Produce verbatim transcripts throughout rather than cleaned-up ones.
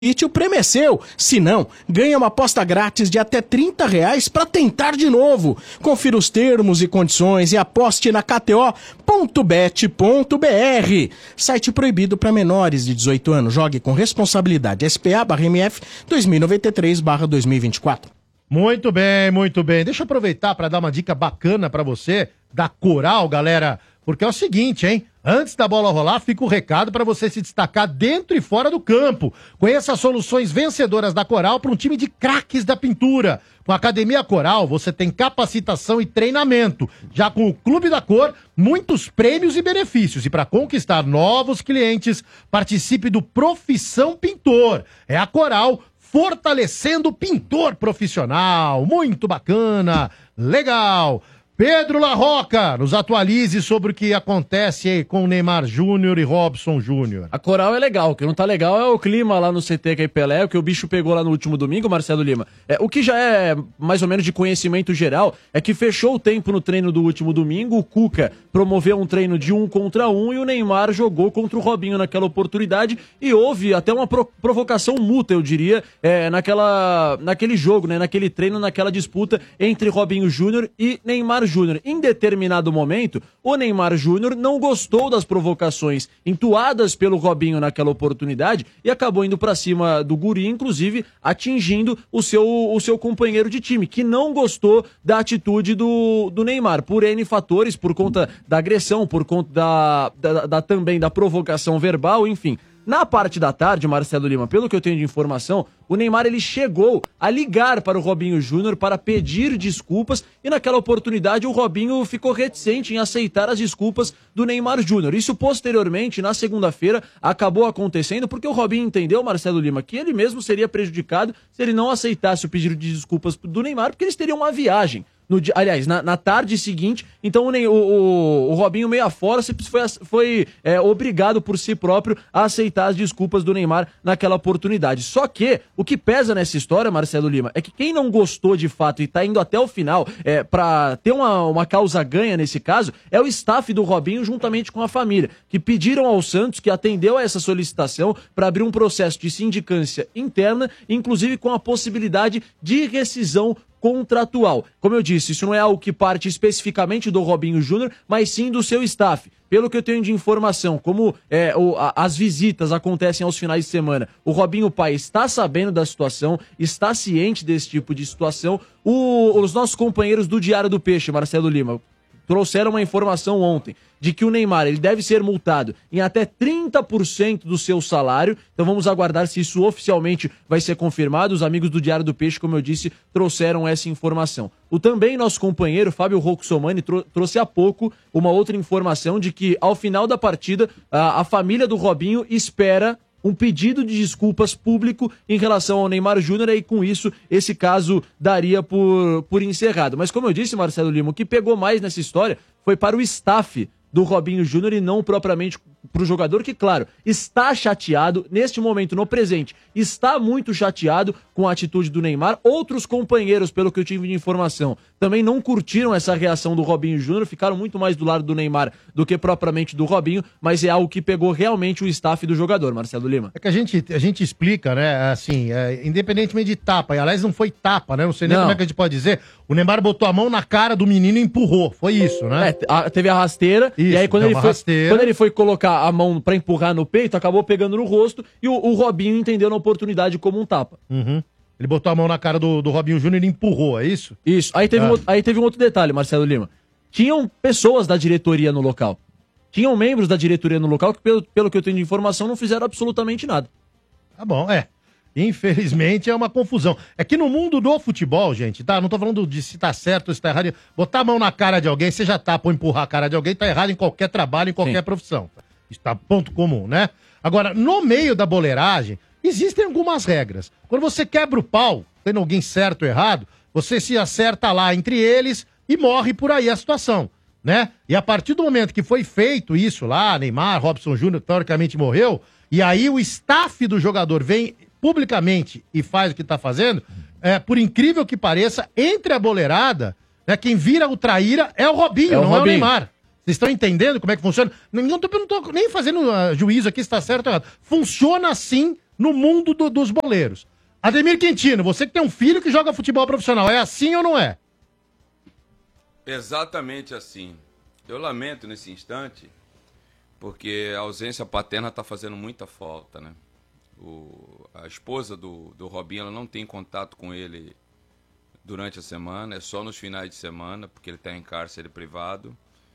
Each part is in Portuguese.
o prêmio é seu. Se não, ganha uma aposta grátis de até trinta reais para tentar de novo. Confira os termos e condições e aposte na K T O ponto bet ponto b r. Site proibido para menores de dezoito anos. Jogue com responsabilidade. S P A barra M F dois mil e noventa e três barra dois mil e vinte e quatro. Muito bem, muito bem. Deixa eu aproveitar para dar uma dica bacana para você da Coral, galera. Porque é o seguinte, hein? Antes da bola rolar, fica o recado para você se destacar dentro e fora do campo. Conheça as soluções vencedoras da Coral para um time de craques da pintura. Com a Academia Coral, você tem capacitação e treinamento. Já com o Clube da Cor, muitos prêmios e benefícios. E para conquistar novos clientes, participe do Profissão Pintor. É a Coral fortalecendo o pintor profissional. Muito bacana, legal. Pedro Larroca, nos atualize sobre o que acontece aí com o Neymar Júnior e Robson Júnior. A Coral é legal, o que não tá legal é o clima lá no C T que é Pelé, o que o bicho pegou lá no último domingo, Marcelo Lima. É, o que já é mais ou menos de conhecimento geral é que fechou o tempo no treino do último domingo, o Cuca promoveu um treino de um contra um e o Neymar jogou contra o Robinho naquela oportunidade e houve até uma pro- provocação mútua, eu diria, é, naquela, naquele jogo, né, naquele treino, naquela disputa entre Robinho Júnior e Neymar Júnior. Em determinado momento, o Neymar Júnior não gostou das provocações entoadas pelo Robinho naquela oportunidade e acabou indo pra cima do guri, inclusive atingindo o seu, o seu companheiro de time, que não gostou da atitude do, do Neymar, por N fatores, por conta da agressão, por conta da, da, da também da provocação verbal, enfim. Na parte da tarde, Marcelo Lima, pelo que eu tenho de informação, o Neymar ele chegou a ligar para o Robinho Júnior para pedir desculpas e naquela oportunidade o Robinho ficou reticente em aceitar as desculpas do Neymar Júnior. Isso posteriormente, na segunda-feira, acabou acontecendo porque o Robinho entendeu, Marcelo Lima, que ele mesmo seria prejudicado se ele não aceitasse o pedido de desculpas do Neymar, porque eles teriam uma viagem. No dia, aliás, na, na tarde seguinte, então o, o, o Robinho meio afora foi, foi é, obrigado por si próprio a aceitar as desculpas do Neymar naquela oportunidade. Só que o que pesa nessa história, Marcelo Lima, é que quem não gostou de fato e tá indo até o final é, pra ter uma, uma causa ganha nesse caso, é o staff do Robinho juntamente com a família, que pediram ao Santos, que atendeu a essa solicitação, para abrir um processo de sindicância interna, inclusive com a possibilidade de rescisão contratual. Como eu disse, isso não é algo que parte especificamente do Robinho Júnior, mas sim do seu staff. Pelo que eu tenho de informação, como é, o, a, as visitas acontecem aos finais de semana, o Robinho pai está sabendo da situação, está ciente desse tipo de situação. O, os nossos companheiros do Diário do Peixe, Marcelo Lima, trouxeram uma informação ontem de que o Neymar ele deve ser multado em até trinta por cento do seu salário. Então vamos aguardar se isso oficialmente vai ser confirmado. Os amigos do Diário do Peixe, como eu disse, trouxeram essa informação. O também nosso companheiro, Fábio Roxomani, trou- trouxe há pouco uma outra informação de que ao final da partida, a, a família do Robinho espera um pedido de desculpas público em relação ao Neymar Júnior e com isso esse caso daria por, por encerrado. Mas como eu disse, Marcelo Lima, o que pegou mais nessa história foi para o staff do Robinho Júnior e não propriamente para o jogador que, claro, está chateado neste momento, no presente, está muito chateado com a atitude do Neymar. Outros companheiros, pelo que eu tive de informação, também não curtiram essa reação do Robinho Júnior, ficaram muito mais do lado do Neymar do que propriamente do Robinho, mas é algo que pegou realmente o staff do jogador, Marcelo Lima. É que a gente, a gente explica, né, assim, é, independentemente de tapa, e aliás não foi tapa, né, não sei nem Não. como é que a gente pode dizer, o Neymar botou a mão na cara do menino e empurrou, foi isso, né? É, a- teve a rasteira, Isso, e aí quando deu ele, uma foi, rasteira. quando ele foi colocar a mão pra empurrar no peito, acabou pegando no rosto, e o, o Robinho entendeu na oportunidade como um tapa. Uhum. Ele botou a mão na cara do, do Robinho Júnior e empurrou, é isso? Isso. Aí teve, Ah. um, outro- aí teve um outro detalhe, Marcelo Lima. Tinham pessoas da diretoria no local. Tinham membros da diretoria no local que, pelo, pelo que eu tenho de informação, não fizeram absolutamente nada. Tá bom, é. Infelizmente é uma confusão. É que no mundo do futebol, gente, tá? Não tô falando de se tá certo ou se tá errado. Botar a mão na cara de alguém, você já tapa ou empurrar a cara de alguém, tá errado em qualquer trabalho, em qualquer Sim. profissão. Isso tá ponto comum, né? Agora, no meio da boleiragem, existem algumas regras. Quando você quebra o pau, tendo alguém certo ou errado, você se acerta lá entre eles e morre por aí a situação, né? E a partir do momento que foi feito isso lá, Neymar, Robson Júnior, teoricamente morreu, e aí o staff do jogador vem publicamente e faz o que tá fazendo, é, por incrível que pareça, entre a boleirada, né, quem vira o traíra é o Robinho, É o não é o Robinho. Neymar. Vocês estão entendendo como é que funciona? Não tô, não tô nem fazendo uh, juízo aqui se tá certo ou errado. Funciona assim no mundo do, dos boleiros. Ademir Quintino, você que tem um filho que joga futebol profissional, é assim ou não é? Exatamente assim. Eu lamento nesse instante, porque a ausência paterna está fazendo muita falta, né? O, a esposa do, do Robinho, ela não tem contato com ele durante a semana, é só nos finais de semana, porque ele está em cárcere privado.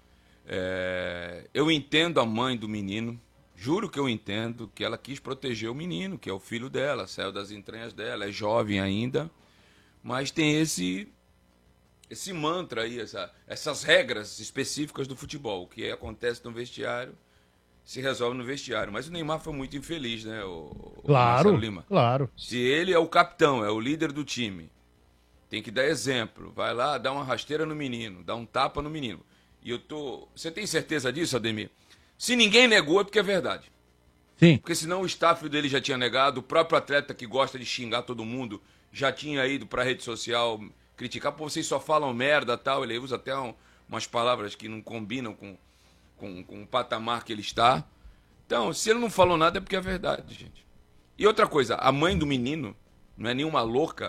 É, eu entendo a mãe do menino, juro que eu entendo que ela quis proteger o menino, que é o filho dela, saiu das entranhas dela, é jovem ainda, mas tem esse, esse mantra aí, essa, essas regras específicas do futebol. O que acontece no vestiário se resolve no vestiário. Mas o Neymar foi muito infeliz, né, o, Claro, o Lima? claro. Se ele é o capitão, é o líder do time, tem que dar exemplo. Vai lá, dá uma rasteira no menino, dá um tapa no menino. E eu tô... Você tem certeza disso, Ademir? Se ninguém negou, é porque é verdade. Sim. Porque senão o staff dele já tinha negado, o próprio atleta que gosta de xingar todo mundo já tinha ido pra rede social criticar, pô, vocês só falam merda e tal. Ele usa até um, umas palavras que não combinam com, com, com o patamar que ele está. Então, se ele não falou nada, é porque é verdade, gente. E outra coisa, a mãe do menino não é nenhuma louca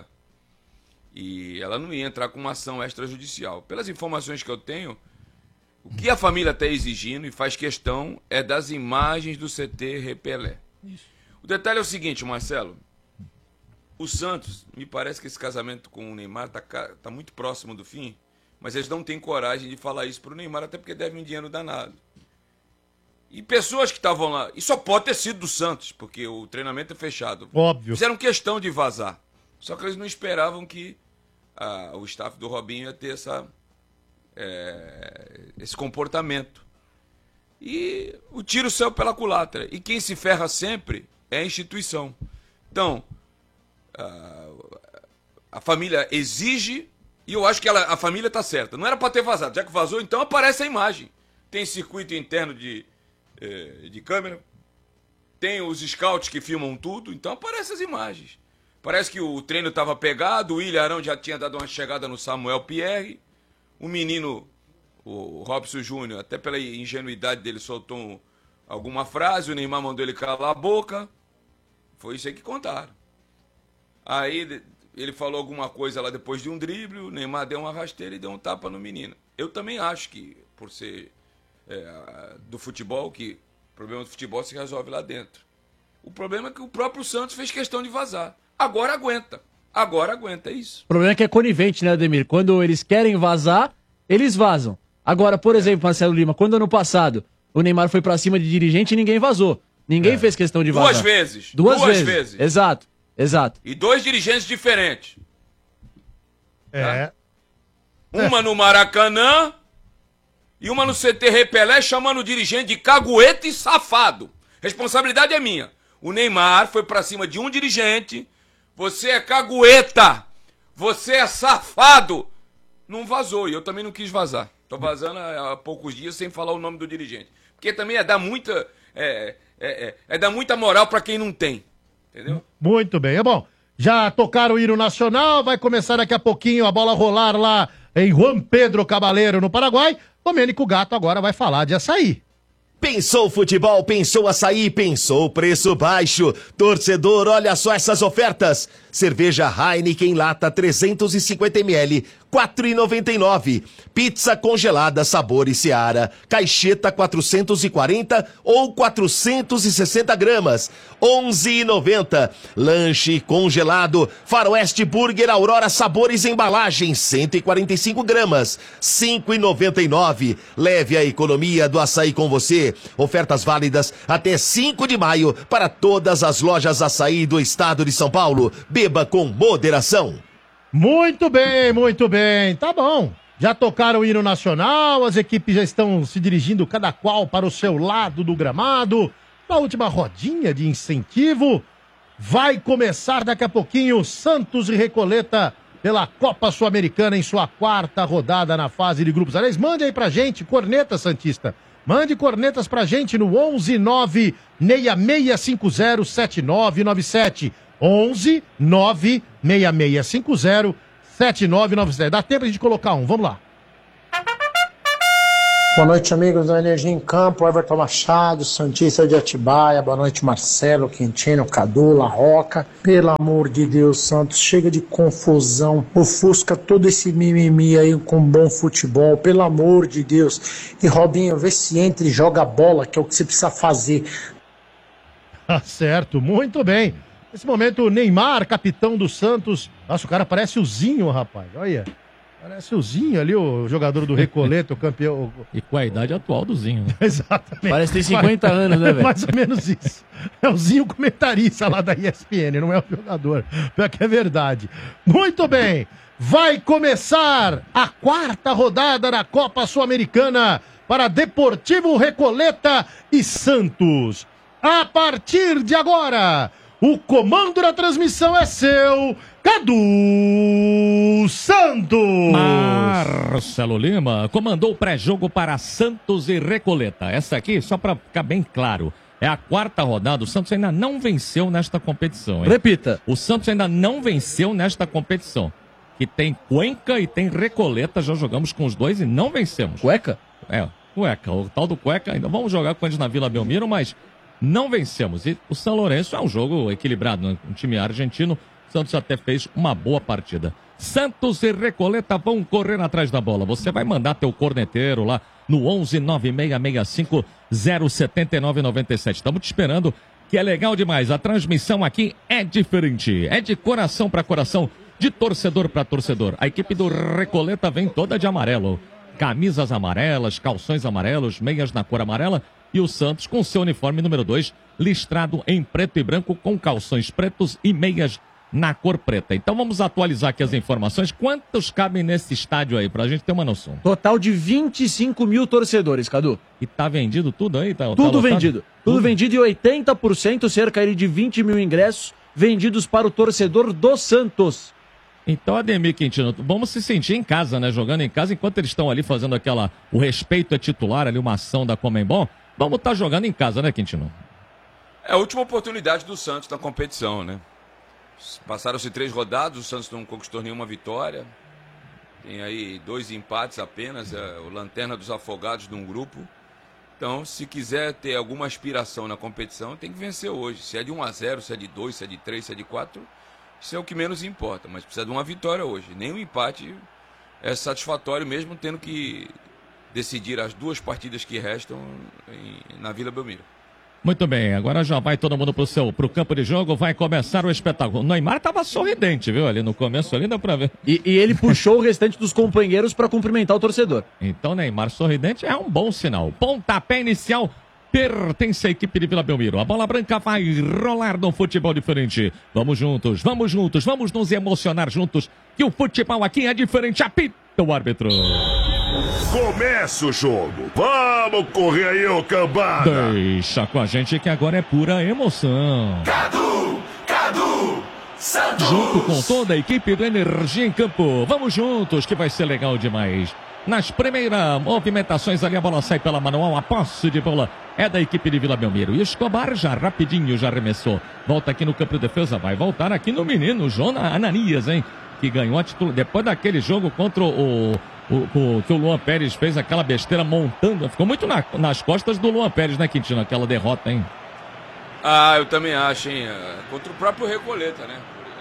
e ela não ia entrar com uma ação extrajudicial. Pelas informações que eu tenho, o que a família está exigindo e faz questão é das imagens do C T Repelé. Isso. O detalhe é o seguinte, Marcelo. O Santos, me parece que esse casamento com o Neymar está tá muito próximo do fim, mas eles não têm coragem de falar isso para o Neymar, até porque devem um dinheiro danado. E pessoas que estavam lá, e só pode ter sido do Santos, porque o treinamento é fechado. Óbvio. Fizeram questão de vazar. Só que eles não esperavam que ah, o staff do Robinho ia ter essa... É, esse comportamento. E o tiro saiu pela culatra. E quem se ferra sempre é a instituição. Então, a, a família exige, e eu acho que ela, a família está certa. Não era para ter vazado. Já que vazou, então aparece a imagem. Tem circuito interno de, de câmera, tem os scouts que filmam tudo, então aparecem as imagens. Parece que o treino estava pegado, o Willian Arão já tinha dado uma chegada no Samuel Pierre. O menino, o Robson Júnior, até pela ingenuidade dele, soltou um, alguma frase, o Neymar mandou ele calar a boca. Foi isso aí que contaram. Aí ele falou alguma coisa lá depois de um drible, o Neymar deu uma rasteira e deu um tapa no menino. Eu também acho que, por ser é, do futebol, que o problema do futebol se resolve lá dentro. O problema é que o próprio Santos fez questão de vazar. Agora aguenta. Agora aguenta, é isso. O problema é que é conivente, né, Ademir? Quando eles querem vazar, eles vazam. Agora, por exemplo, Marcelo Lima, quando ano passado o Neymar foi pra cima de dirigente e ninguém vazou. Ninguém é. fez questão de vazar. Duas vezes. Duas, Duas vezes. vezes. Exato, exato. E dois dirigentes diferentes. É. Tá? Uma no Maracanã e uma no C T Repelé, chamando o dirigente de cagueta e safado. Responsabilidade é minha. O Neymar foi pra cima de um dirigente. Você é cagueta. Você é safado. Não vazou. E eu também não quis vazar. Tô vazando há poucos dias sem falar o nome do dirigente. Porque também é dar muita, é, é, é, é dar muita moral pra quem não tem. Entendeu? Muito bem. É bom. Já tocaram o hino nacional. Vai começar daqui a pouquinho a bola rolar lá em Juan Pedro Cabaleiro, no Paraguai. Domênico Gato agora vai falar de açaí. Pensou futebol, pensou açaí, pensou preço baixo. Torcedor, olha só essas ofertas. Cerveja Heineken lata trezentos e cinquenta mililitros, quatro reais e noventa e nove centavos. Pizza congelada sabor e Seara, caixeta quatrocentos e quarenta ou quatrocentos e sessenta gramas, onze reais e noventa centavos. Lanche congelado, Faroeste Burger Aurora sabores embalagem, cento e quarenta e cinco gramas, cinco reais e noventa e nove centavos. Leve a economia do açaí com você. Ofertas válidas até cinco de maio para todas as lojas açaí do estado de São Paulo. Beba com moderação. Muito bem, muito bem. Tá bom. Já tocaram o hino nacional, as equipes já estão se dirigindo cada qual para o seu lado do gramado. Na última rodinha de incentivo, vai começar daqui a pouquinho Santos e Recoleta pela Copa Sul-Americana em sua quarta rodada na fase de grupos. Aliás, mande aí pra gente, corneta santista. Mande cornetas pra gente no onze nove seis seis cinco zero sete nove nove sete. onze nove seis seis cinco zero sete nove nove sete. Dá tempo de colocar um, vamos lá. Boa noite, amigos da Energia em Campo, Everton Machado, Santista de Atibaia, boa noite, Marcelo, Quintino, Cadu, La Roca. Pelo amor de Deus, Santos, chega de confusão, ofusca todo esse mimimi aí com bom futebol, pelo amor de Deus. E Robinho, vê se entra e joga bola, que é o que você precisa fazer. Tá certo, muito bem. Nesse momento, o Neymar, capitão do Santos. Nossa, o cara parece o Zinho, rapaz, olha. Parece o Zinho ali, o jogador do Recoleto, o campeão. E com a idade atual do Zinho. Né? Exatamente. Parece que tem cinquenta anos, né, velho? Mais ou menos isso. É o Zinho comentarista lá da E S P N, não é o jogador. Pior que é verdade. Muito bem. Vai começar a quarta rodada da Copa Sul-Americana para Deportivo Recoleta e Santos. A partir de agora, o comando da transmissão é seu, Cadu Santos. Marcelo Lima comandou o pré-jogo para Santos e Recoleta. Essa aqui, só para ficar bem claro, é a quarta rodada. O Santos ainda não venceu nesta competição. Hein? Repita. O Santos ainda não venceu nesta competição. Que tem Cuenca e tem Recoleta. Já jogamos com os dois e não vencemos. Cueca? É, Cueca. O tal do Cueca. Ainda vamos jogar com eles na Vila Belmiro, mas não vencemos. E o São Lourenço é um jogo equilibrado, né? Um time argentino. O Santos até fez uma boa partida. Santos e Recoleta vão correr atrás da bola. Você vai mandar teu corneteiro lá no onze nove seis seis cinco zero sete nove nove sete. Estamos te esperando, que é legal demais. A transmissão aqui é diferente. É de coração para coração, de torcedor para torcedor. A equipe do Recoleta vem toda de amarelo. Camisas amarelas, calções amarelos, meias na cor amarela. E o Santos com seu uniforme número dois, listrado em preto e branco, com calções pretos e meias na cor preta. Então vamos atualizar aqui as informações. Quantos cabem nesse estádio aí, pra gente ter uma noção? Total de vinte e cinco mil torcedores, Cadu. E tá vendido tudo aí? Tá, tudo tá vendido. Tudo, tudo vendido e oitenta por cento, cerca aí de vinte mil ingressos, vendidos para o torcedor do Santos. Então, Ademir Quintino, vamos se sentir em casa, né? Jogando em casa, enquanto eles estão ali fazendo aquela... O respeito é titular, ali uma ação da Conmebol. Vamos estar tá jogando em casa, né, Quintino? É a última oportunidade do Santos na competição, né? Passaram-se três rodadas, o Santos não conquistou nenhuma vitória. Tem aí dois empates apenas, é o lanterna dos afogados de um grupo. Então, se quiser ter alguma aspiração na competição, tem que vencer hoje. Se é de um a zero, se é de dois, se é de três, se é de quatro, isso é o que menos importa. Mas precisa de uma vitória hoje. Nem um empate é satisfatório, mesmo tendo que decidir as duas partidas que restam em, na Vila Belmiro. Muito bem, agora já vai todo mundo pro seu, pro campo de jogo, vai começar o espetáculo. O Neymar tava sorridente, viu? Ali no começo ali dá pra ver. E, e ele puxou o restante dos companheiros para cumprimentar o torcedor. Então Neymar sorridente é um bom sinal. Pontapé inicial pertence à equipe de Vila Belmiro. A bola branca vai rolar no futebol diferente. Vamos juntos, vamos juntos, vamos nos emocionar juntos, que o futebol aqui é diferente. Apita o árbitro. Começa o jogo. Vamos correr aí, ô cambada. Deixa com a gente que agora é pura emoção. Cadu, Cadu, Santos. Junto com toda a equipe do Energia em Campo. Vamos juntos que vai ser legal demais. Nas primeiras movimentações ali, a bola sai pela manual. A posse de bola é da equipe de Vila Belmiro. E Escobar já rapidinho já arremessou. Volta aqui no campo de defesa. Vai voltar aqui no menino Jona Ananias, hein? Que ganhou a título depois daquele jogo contra o... O, o, que o Luan Pérez fez aquela besteira montando, ficou muito na, nas costas do Luan Pérez, né, Quintino? Aquela derrota, hein? Ah, eu também acho, hein? Contra o próprio Recoleta, né?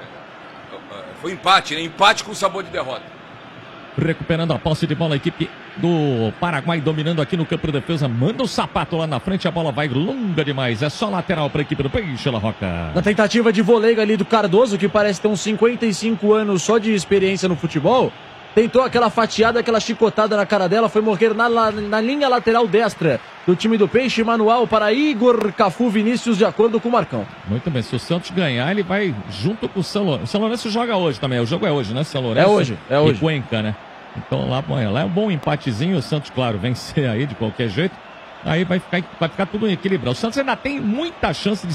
Foi empate, né? Empate com sabor de derrota. Recuperando a posse de bola, a equipe do Paraguai dominando aqui no campo de defesa. Manda o sapato lá na frente, a bola vai longa demais. É só lateral para a equipe do Peixe, La Roca. Na tentativa de voleio ali do Cardoso, que parece ter uns cinquenta e cinco anos só de experiência no futebol. Tentou aquela fatiada, aquela chicotada na cara dela, foi morrer na, na linha lateral destra do time do Peixe. Manual para Igor Cafu Vinícius, de acordo com o Marcão. Muito bem, se o Santos ganhar, ele vai junto com o São Lourenço. O São Lourenço joga hoje também, o jogo é hoje, né? São Lourenço é hoje, é hoje. E Cuenca, né? Então lá, bom, lá é um bom empatezinho, o Santos, claro, vencer aí de qualquer jeito. Aí vai ficar, vai ficar tudo em equilíbrio. O Santos ainda tem muita chance de ser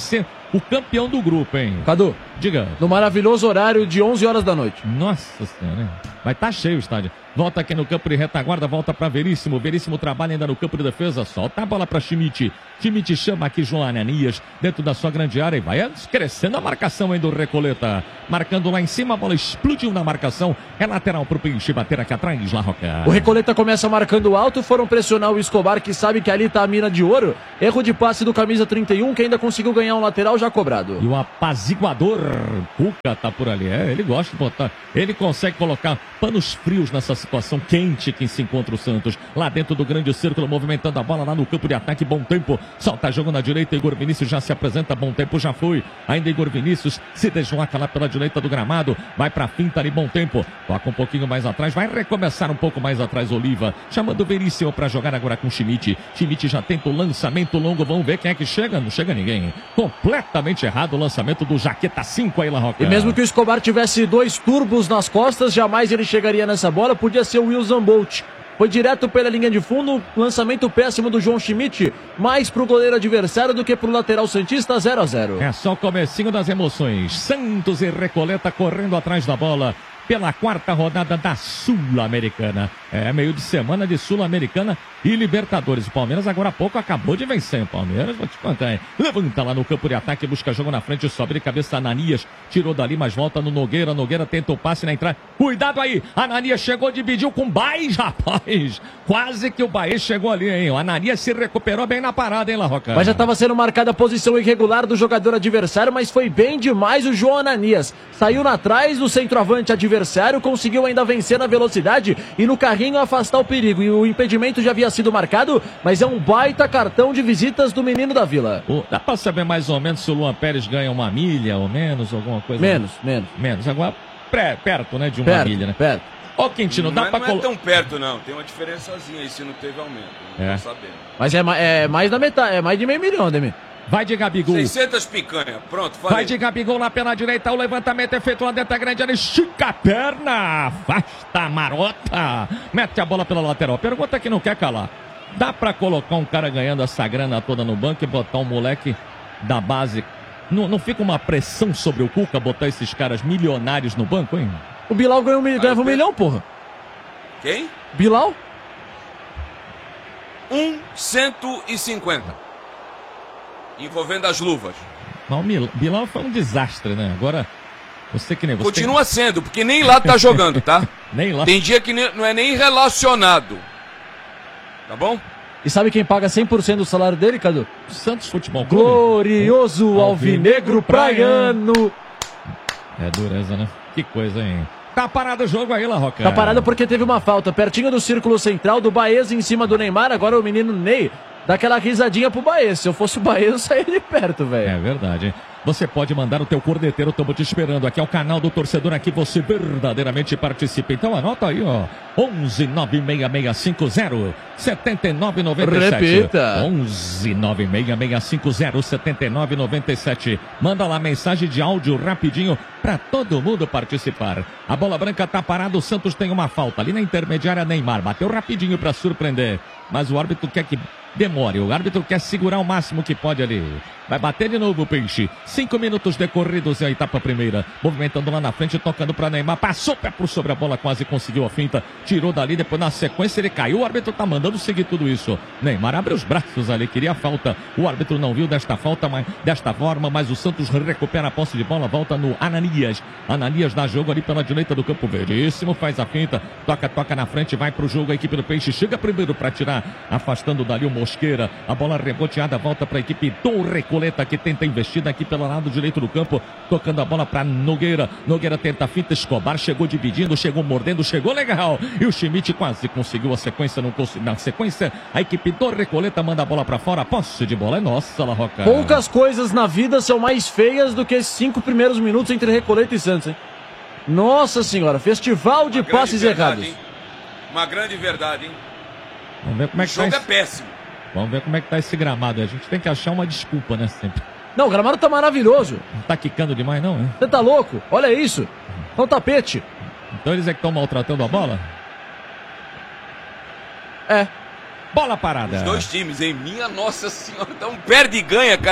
o campeão do grupo, hein? Cadu, diga. No maravilhoso horário de onze horas da noite. Nossa Senhora, hein? Vai estar tá cheio o estádio. Volta aqui no campo de retaguarda, volta para Veríssimo. Veríssimo trabalha ainda no campo de defesa. Solta a bola para Schmidt. Schmidt chama aqui João Ananias dentro da sua grande área e vai crescendo a marcação aí do Recoleta. Marcando lá em cima, a bola explodiu na marcação. É lateral pro Peixe bater aqui atrás, La Roca. O Recoleta começa marcando alto, foram pressionar o Escobar, que sabe que ali tá a mina de ouro. Erro de passe do camisa trinta e um, que ainda conseguiu ganhar um lateral já cobrado. E o apaziguador Cuca tá por ali. É, ele gosta de botar. Ele consegue colocar panos frios nessa situação quente que se encontra o Santos. Lá dentro do grande círculo, movimentando a bola lá no campo de ataque. Bom tempo. Solta jogo na direita. Igor Vinícius já se apresenta. Bom tempo já foi. Ainda Igor Vinícius se desloca lá pela direita do gramado. Vai pra finta ali. Bom tempo. Toca um pouquinho mais atrás. Vai recomeçar um pouco mais atrás. Oliva. Chamando o Veríssimo pra jogar agora com o Schmidt. Schmidt já tenta o lançamento longo. Vamos ver quem é que chega. Não chega ninguém. Completamente errado o lançamento do Jaqueta cinco aí, La Roca. E mesmo que o Escobar tivesse dois turbos nas costas, jamais ele chegaria nessa bola. Podia ser o Wilson Bolt. Foi direto pela linha de fundo, lançamento péssimo do João Schmidt, mais pro goleiro adversário do que pro lateral santista, zero a zero. É só o comecinho das emoções. Santos e Recoleta correndo atrás da bola pela quarta rodada da Sul-Americana. É meio de semana de Sul-Americana e Libertadores. O Palmeiras agora há pouco acabou de vencer. O Palmeiras, vou te contar, hein? Levanta lá no campo de ataque, busca jogo na frente, sobe de cabeça Ananias. Tirou dali, mas volta no Nogueira. Nogueira tenta o passe na entrada. Cuidado aí! Ananias chegou, dividiu com o Baez, rapaz! Quase que o Baez chegou ali, hein? O Ananias se recuperou bem na parada, hein, La Roca? Mas já estava sendo marcada a posição irregular do jogador adversário, mas foi bem demais o João Ananias. Saiu na trás do centroavante adversário, conseguiu ainda vencer na velocidade e no carrinho afastar o perigo. E o impedimento já havia sido marcado, mas é um baita cartão de visitas do menino da Vila. Oh, dá pra saber mais ou menos se o Luan Pérez ganha uma milha ou menos, alguma coisa? Menos, menos. Menos. Agora, pré, perto, né, de uma perto, milha, né? Perto. Ó, Quintino, dá não pra é, colocar... Não é tão perto, não. Tem uma diferençazinha aí se não teve aumento. Não é. tô sabendo. Mas é, é mais da metade, é mais de meio milhão, Ademir. Vai de Gabigol. seiscentas picanha. Pronto, falei. Vai de Gabigol lá pela direita. O levantamento é feito lá dentro da grande área. Estica a perna. Afasta a marota. Mete a bola pela lateral. Pergunta que não quer calar. Dá pra colocar um cara ganhando essa grana toda no banco e botar um moleque da base? Não, não fica uma pressão sobre o Cuca botar esses caras milionários no banco, hein? O Bilal ganhou, ganhava um milhão, porra. Quem? Bilal? Um cento e cinquenta. Envolvendo as luvas. Mas o Bilal foi um desastre, né? Agora, você que nem você. Continua tem... sendo, porque nem lá tá jogando, tá? Nem lá. Tem dia que não é nem relacionado. Tá bom? E sabe quem paga cem por cento do salário dele, Cadu? Santos Futebol Clube. Glorioso Alvinegro Praiano. É dureza, né? Que coisa, hein? Tá parado o jogo aí, La Roca. Tá parado porque teve uma falta pertinho do círculo central do Baez em cima do Neymar. Agora o menino Ney dá aquela risadinha pro Baez. Se eu fosse o Baez, eu saía de perto, velho. É verdade, hein? Você pode mandar o teu corneteiro, estamos te esperando. Aqui é o canal do torcedor, aqui você verdadeiramente participa. Então anota aí, ó. onze nove seis seis cinco zero sete nove nove sete. Repita. onze nove seis seis cinco zero sete nove nove sete. Manda lá mensagem de áudio rapidinho para todo mundo participar. A bola branca tá parada, o Santos tem uma falta ali na intermediária. Neymar bateu rapidinho para surpreender, mas o árbitro quer que demore. O árbitro quer segurar o máximo que pode ali. Vai bater de novo o Peixe. Cinco minutos decorridos e a etapa primeira. Movimentando lá na frente, tocando para Neymar. Passou pé por sobre a bola, quase conseguiu a finta. Tirou dali, depois na sequência ele caiu. O árbitro tá mandando seguir tudo isso. Neymar abre os braços ali, queria a falta. O árbitro não viu desta falta, mas desta forma, mas o Santos recupera a posse de bola. Volta no Ananias. Ananias dá jogo ali pela direita do campo. Veríssimo, faz a finta. Toca, toca na frente, vai pro jogo. A equipe do Peixe chega primeiro para tirar, afastando dali o Mosqueira. A bola reboteada, volta para a equipe do Recoleta, que tenta investida aqui pelo lado direito do campo, tocando a bola para Nogueira. Nogueira tenta a finta, Escobar chegou dividindo, chegou mordendo, chegou legal. E o Schmidt quase conseguiu a sequência, não conseguiu. Na sequência, a equipe do Recoleta manda a bola para fora. A posse de bola é nossa, La Roca. Poucas coisas na vida são mais feias do que esses cinco primeiros minutos entre Recoleta e Santos, hein? Nossa senhora, festival de Uma passes verdade, errados. hein? Uma grande verdade, hein? Vamos ver como é O que jogo tá é esse... péssimo. Vamos ver como é que tá esse gramado. A gente tem que achar uma desculpa, né, sempre. Não, o gramado tá maravilhoso. Não tá quicando demais, não, hein? Você tá louco? Olha isso. É um tapete. Então eles é que estão maltratando a bola? É. Bola parada. Os dois times, hein? Minha nossa senhora. Então perde e ganha, cara.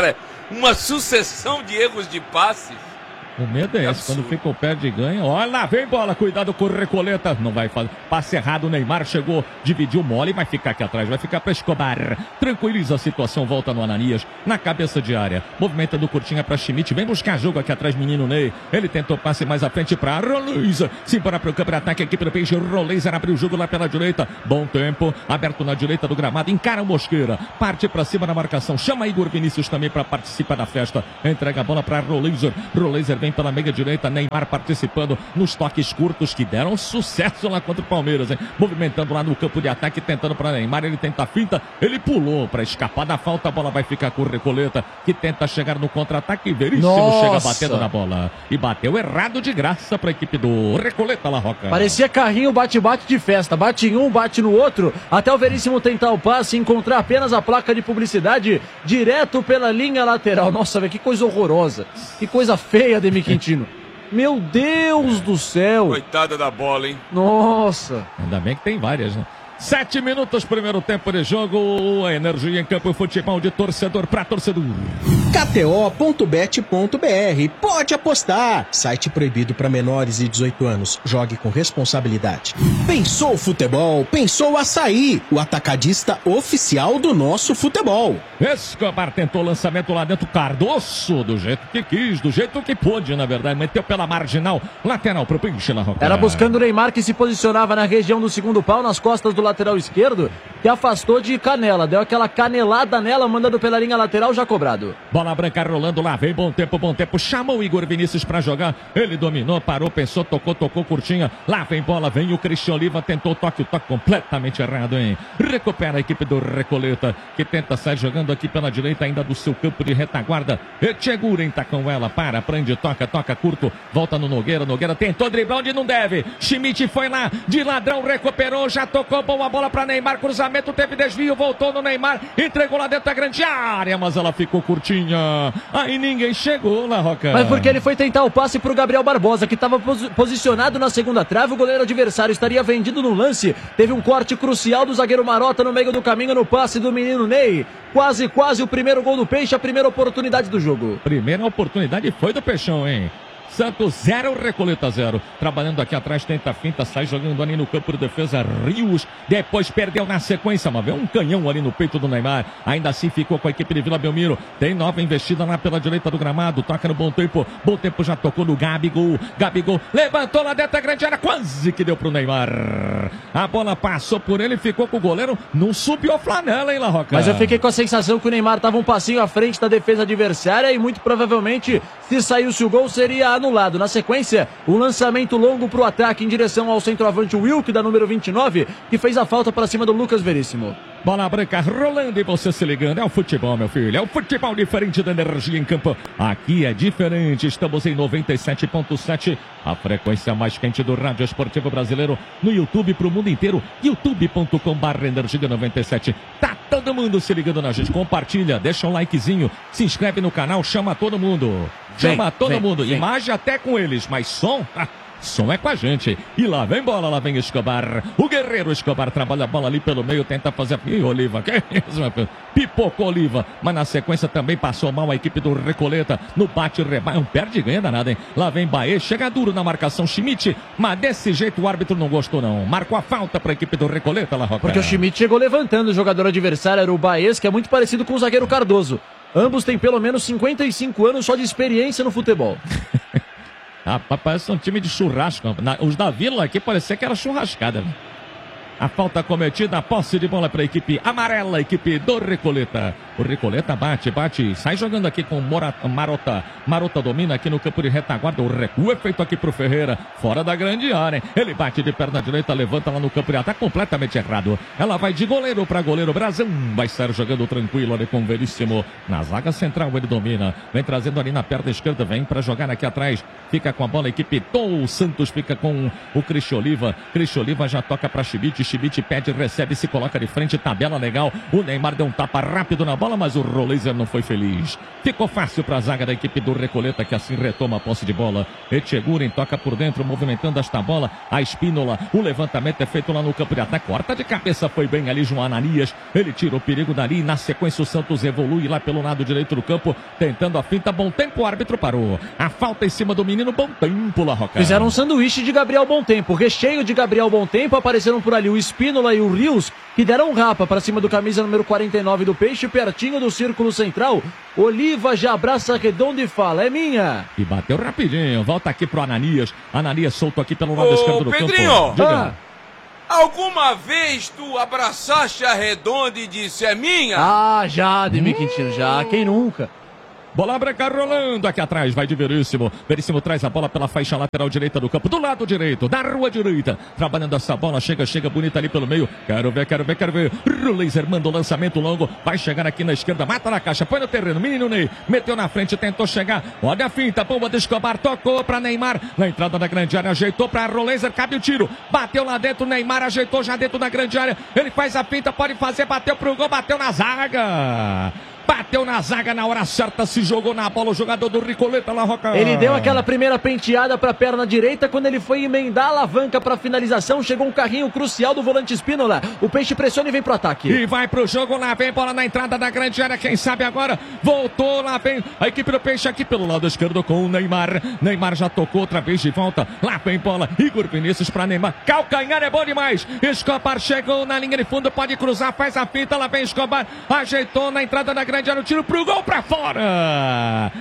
uma sucessão de erros de passes. O medo é esse, quando fica o pé de ganha. Olha lá, vem bola, cuidado com o Recoleta. Não vai fazer. Passe errado, o Neymar chegou, dividiu mole, vai ficar aqui atrás, vai ficar para Escobar. Tranquiliza a situação, volta no Ananias, na cabeça de área. Movimenta do Curtinha para Schmidt, vem buscar jogo aqui atrás, menino Ney. Ele tentou passe mais à frente para Roleiser. Simbora para o campo de ataque, equipe do Peixe. Roleiser abriu o jogo lá pela direita. Bom tempo, aberto na direita do gramado, encara o Mosqueira. Parte para cima na marcação, chama Igor Vinícius também para participar da festa. Entrega a bola para Roleiser. Roleiser vem pela meia direita, Neymar participando nos toques curtos que deram sucesso lá contra o Palmeiras, hein? Movimentando lá no campo de ataque, tentando para Neymar, ele tenta a finta, ele pulou para escapar da falta, a bola vai ficar com o Recoleta, que tenta chegar no contra-ataque, Veríssimo Nossa. chega batendo na bola, e bateu errado de graça para a equipe do Recoleta, La Roca. Parecia carrinho bate-bate de festa, bate em um, bate no outro, até o Veríssimo tentar o passe e encontrar apenas a placa de publicidade direto pela linha lateral. Nossa, velho, que coisa horrorosa, que coisa feia, Ademir Quintino. Meu Deus do céu. Coitada da bola, hein? Nossa. Ainda bem que tem várias, né? Sete minutos, primeiro tempo de jogo. A energia em campo, futebol de torcedor para torcedor. K T O ponto bet ponto B R. Pode apostar. Site proibido para menores de dezoito anos. Jogue com responsabilidade. Pensou futebol? Pensou Açaí. O atacadista oficial do nosso futebol. Escobar tentou o lançamento lá dentro. Cardoso, do jeito que quis, do jeito que pôde, na verdade. Meteu pela marginal. Lateral pro Peixe, La Roca. Era buscando o Neymar, que se posicionava na região do segundo pau, nas costas do lateral esquerdo, que afastou de Canela. Deu aquela canelada nela, mandando pela linha lateral, já cobrado. Bola branca rolando lá, vem bom tempo, bom tempo. Chamou o Igor Vinícius pra jogar. Ele dominou, parou, pensou, tocou, tocou, curtinha. Lá vem bola, vem o Cristian Oliva, tentou o toque, o toque completamente errado, hein? Recupera a equipe do Recoleta, que tenta sair jogando aqui pela direita, ainda do seu campo de retaguarda. Etcheguren tá com ela, para, prende, toca, toca curto. Volta no Nogueira, Nogueira tentou driblar onde não deve. Schmidt foi lá, de ladrão, recuperou, já tocou, boa bola pra Neymar, cruzamento, teve desvio, voltou no Neymar, entregou lá dentro da grande área, mas ela ficou curtinha. Aí ninguém chegou, La Roca. Mas porque ele foi tentar o passe pro Gabriel Barbosa, que estava pos posicionado na segunda trave, o goleiro adversário estaria vendido no lance. Teve um corte crucial do zagueiro Marota no meio do caminho, no passe do menino Ney. Quase, quase o primeiro gol do Peixe, a primeira oportunidade do jogo. Primeira oportunidade foi do Peixão, hein? Santos zero, Recoleta zero. Trabalhando aqui atrás, tenta a finta, sai jogando ali no campo de defesa. Rios, depois perdeu na sequência, mas veio um canhão ali no peito do Neymar. Ainda assim ficou com a equipe de Vila Belmiro. Tem nova investida lá pela direita do gramado. Toca no Bom Tempo. Bom Tempo já tocou no Gabigol. Gabigol levantou lá dentro da grande área, quase que deu pro Neymar. A bola passou por ele, ficou com o goleiro. Não subiu a flanela, hein, La Roca? Mas eu fiquei com a sensação que o Neymar estava um passinho à frente da defesa adversária e muito provavelmente, se saísse o gol, seria anulado. Na sequência, um lançamento longo para o ataque em direção ao centroavante Wilk, da número vinte e nove, que fez a falta para cima do Lucas Veríssimo. Bola branca rolando e você se ligando. É o futebol, meu filho. É o futebol diferente da energia em campo. Aqui é diferente. Estamos em noventa e sete ponto sete. A frequência mais quente do rádio esportivo brasileiro. No YouTube para o mundo inteiro. youtube ponto com barra energia noventa e sete. Tá todo mundo se ligando na gente. Compartilha, deixa um likezinho. Se inscreve no canal. Chama todo mundo. Chama vem, todo vem, mundo. Vem. Imagem até com eles. Mas som... Som é com a gente. E lá vem bola, lá vem Escobar. O Guerreiro Escobar trabalha a bola ali pelo meio, tenta fazer... Ih, Oliva, que isso, meu filho? Pipocou Oliva. Mas na sequência também passou mal a equipe do Recoleta. No bate-rebate, um perde e ganha danado, hein? Lá vem Baê, chega duro na marcação Schmidt. Mas desse jeito o árbitro não gostou, não. Marcou a falta para a equipe do Recoleta, La Roca. Porque o Schmidt chegou levantando o jogador adversário, era o Baez, que é muito parecido com o zagueiro Cardoso. Ambos têm pelo menos cinquenta e cinco anos só de experiência no futebol. Ah, parece um time de churrasco. Os da Vila aqui parecia que era churrascada. Né? A falta cometida, a posse de bola para a equipe amarela, a equipe do Recoleta. O Recoleta bate, bate, sai jogando aqui com Morata, Marota. Marota domina aqui no campo de retaguarda. O recuo é feito aqui pro Ferreira, fora da grande área, hein? Ele bate de perna direita, levanta lá no campo de ataque, completamente errado. Ela vai de goleiro para goleiro. Brasil vai sair jogando tranquilo ali com o Veríssimo. Na zaga central ele domina. Vem trazendo ali na perna esquerda, vem para jogar aqui atrás. Fica com a bola a equipe do Santos, fica com o Cristian Oliva. Cristian Oliva já toca para Schmidt. Schmidt pede, recebe, se coloca de frente, tabela legal. O Neymar deu um tapa rápido na bola. bola, mas o Roleiser não foi feliz. Ficou fácil para a zaga da equipe do Recoleta, que assim retoma a posse de bola. Etcheguren toca por dentro, movimentando esta bola. A Espínola, o levantamento é feito lá no campo de ataque. Corta de cabeça, foi bem ali João Ananias. Ele tira o perigo dali. Na sequência, o Santos evolui lá pelo lado direito do campo, tentando a finta. Bom tempo, o árbitro parou. A falta em cima do menino, bom tempo, La Roca. Fizeram um sanduíche de Gabriel Bom Tempo, recheio de Gabriel Bom Tempo. Apareceram por ali o Espínola e o Rios, que deram um rapa para cima do camisa número quarenta e nove do Peixe, pertinho do círculo central. Oliva já abraça redondo e fala, é minha. E bateu rapidinho, volta aqui pro Ananias. Ananias solto aqui pelo lado Ô, esquerdo do Pedrinho, campo. Diga. Ah. Alguma vez tu abraçaste a redonda e disse, é minha? Ah, já, Ademir Quintino, já. Quem nunca? Bola branca rolando aqui atrás, vai de Veríssimo. Veríssimo traz a bola pela faixa lateral direita do campo, do lado direito, da rua direita. Trabalhando essa bola, chega, chega bonita ali pelo meio. Quero ver, quero ver, quero ver. Roleiser manda o lançamento longo, vai chegar aqui na esquerda, mata na caixa, põe no terreno. Menino Ney, meteu na frente, tentou chegar. Olha a finta, bomba do Escobar, tocou pra Neymar. Na entrada da grande área, ajeitou pra Roleiser, cabe o tiro. Bateu lá dentro, Neymar ajeitou já dentro da grande área. Ele faz a finta, pode fazer, bateu pro gol, bateu na zaga. Bateu na zaga na hora certa, se jogou na bola o jogador do Recoleta, La Roca. Ele deu aquela primeira penteada para a perna direita, quando ele foi emendar a alavanca para finalização, chegou um carrinho crucial do volante Espínola. O Peixe pressiona e vem pro ataque. E vai pro jogo, lá vem bola na entrada da grande área, quem sabe agora, voltou, lá vem a equipe do Peixe aqui pelo lado esquerdo com o Neymar. Neymar já tocou outra vez de volta, lá vem bola, Igor Vinícius pra Neymar, calcanhar é bom demais. Escobar chegou na linha de fundo, pode cruzar, faz a fita, lá vem Escobar, ajeitou na entrada da grande área, o tiro pro gol pra fora.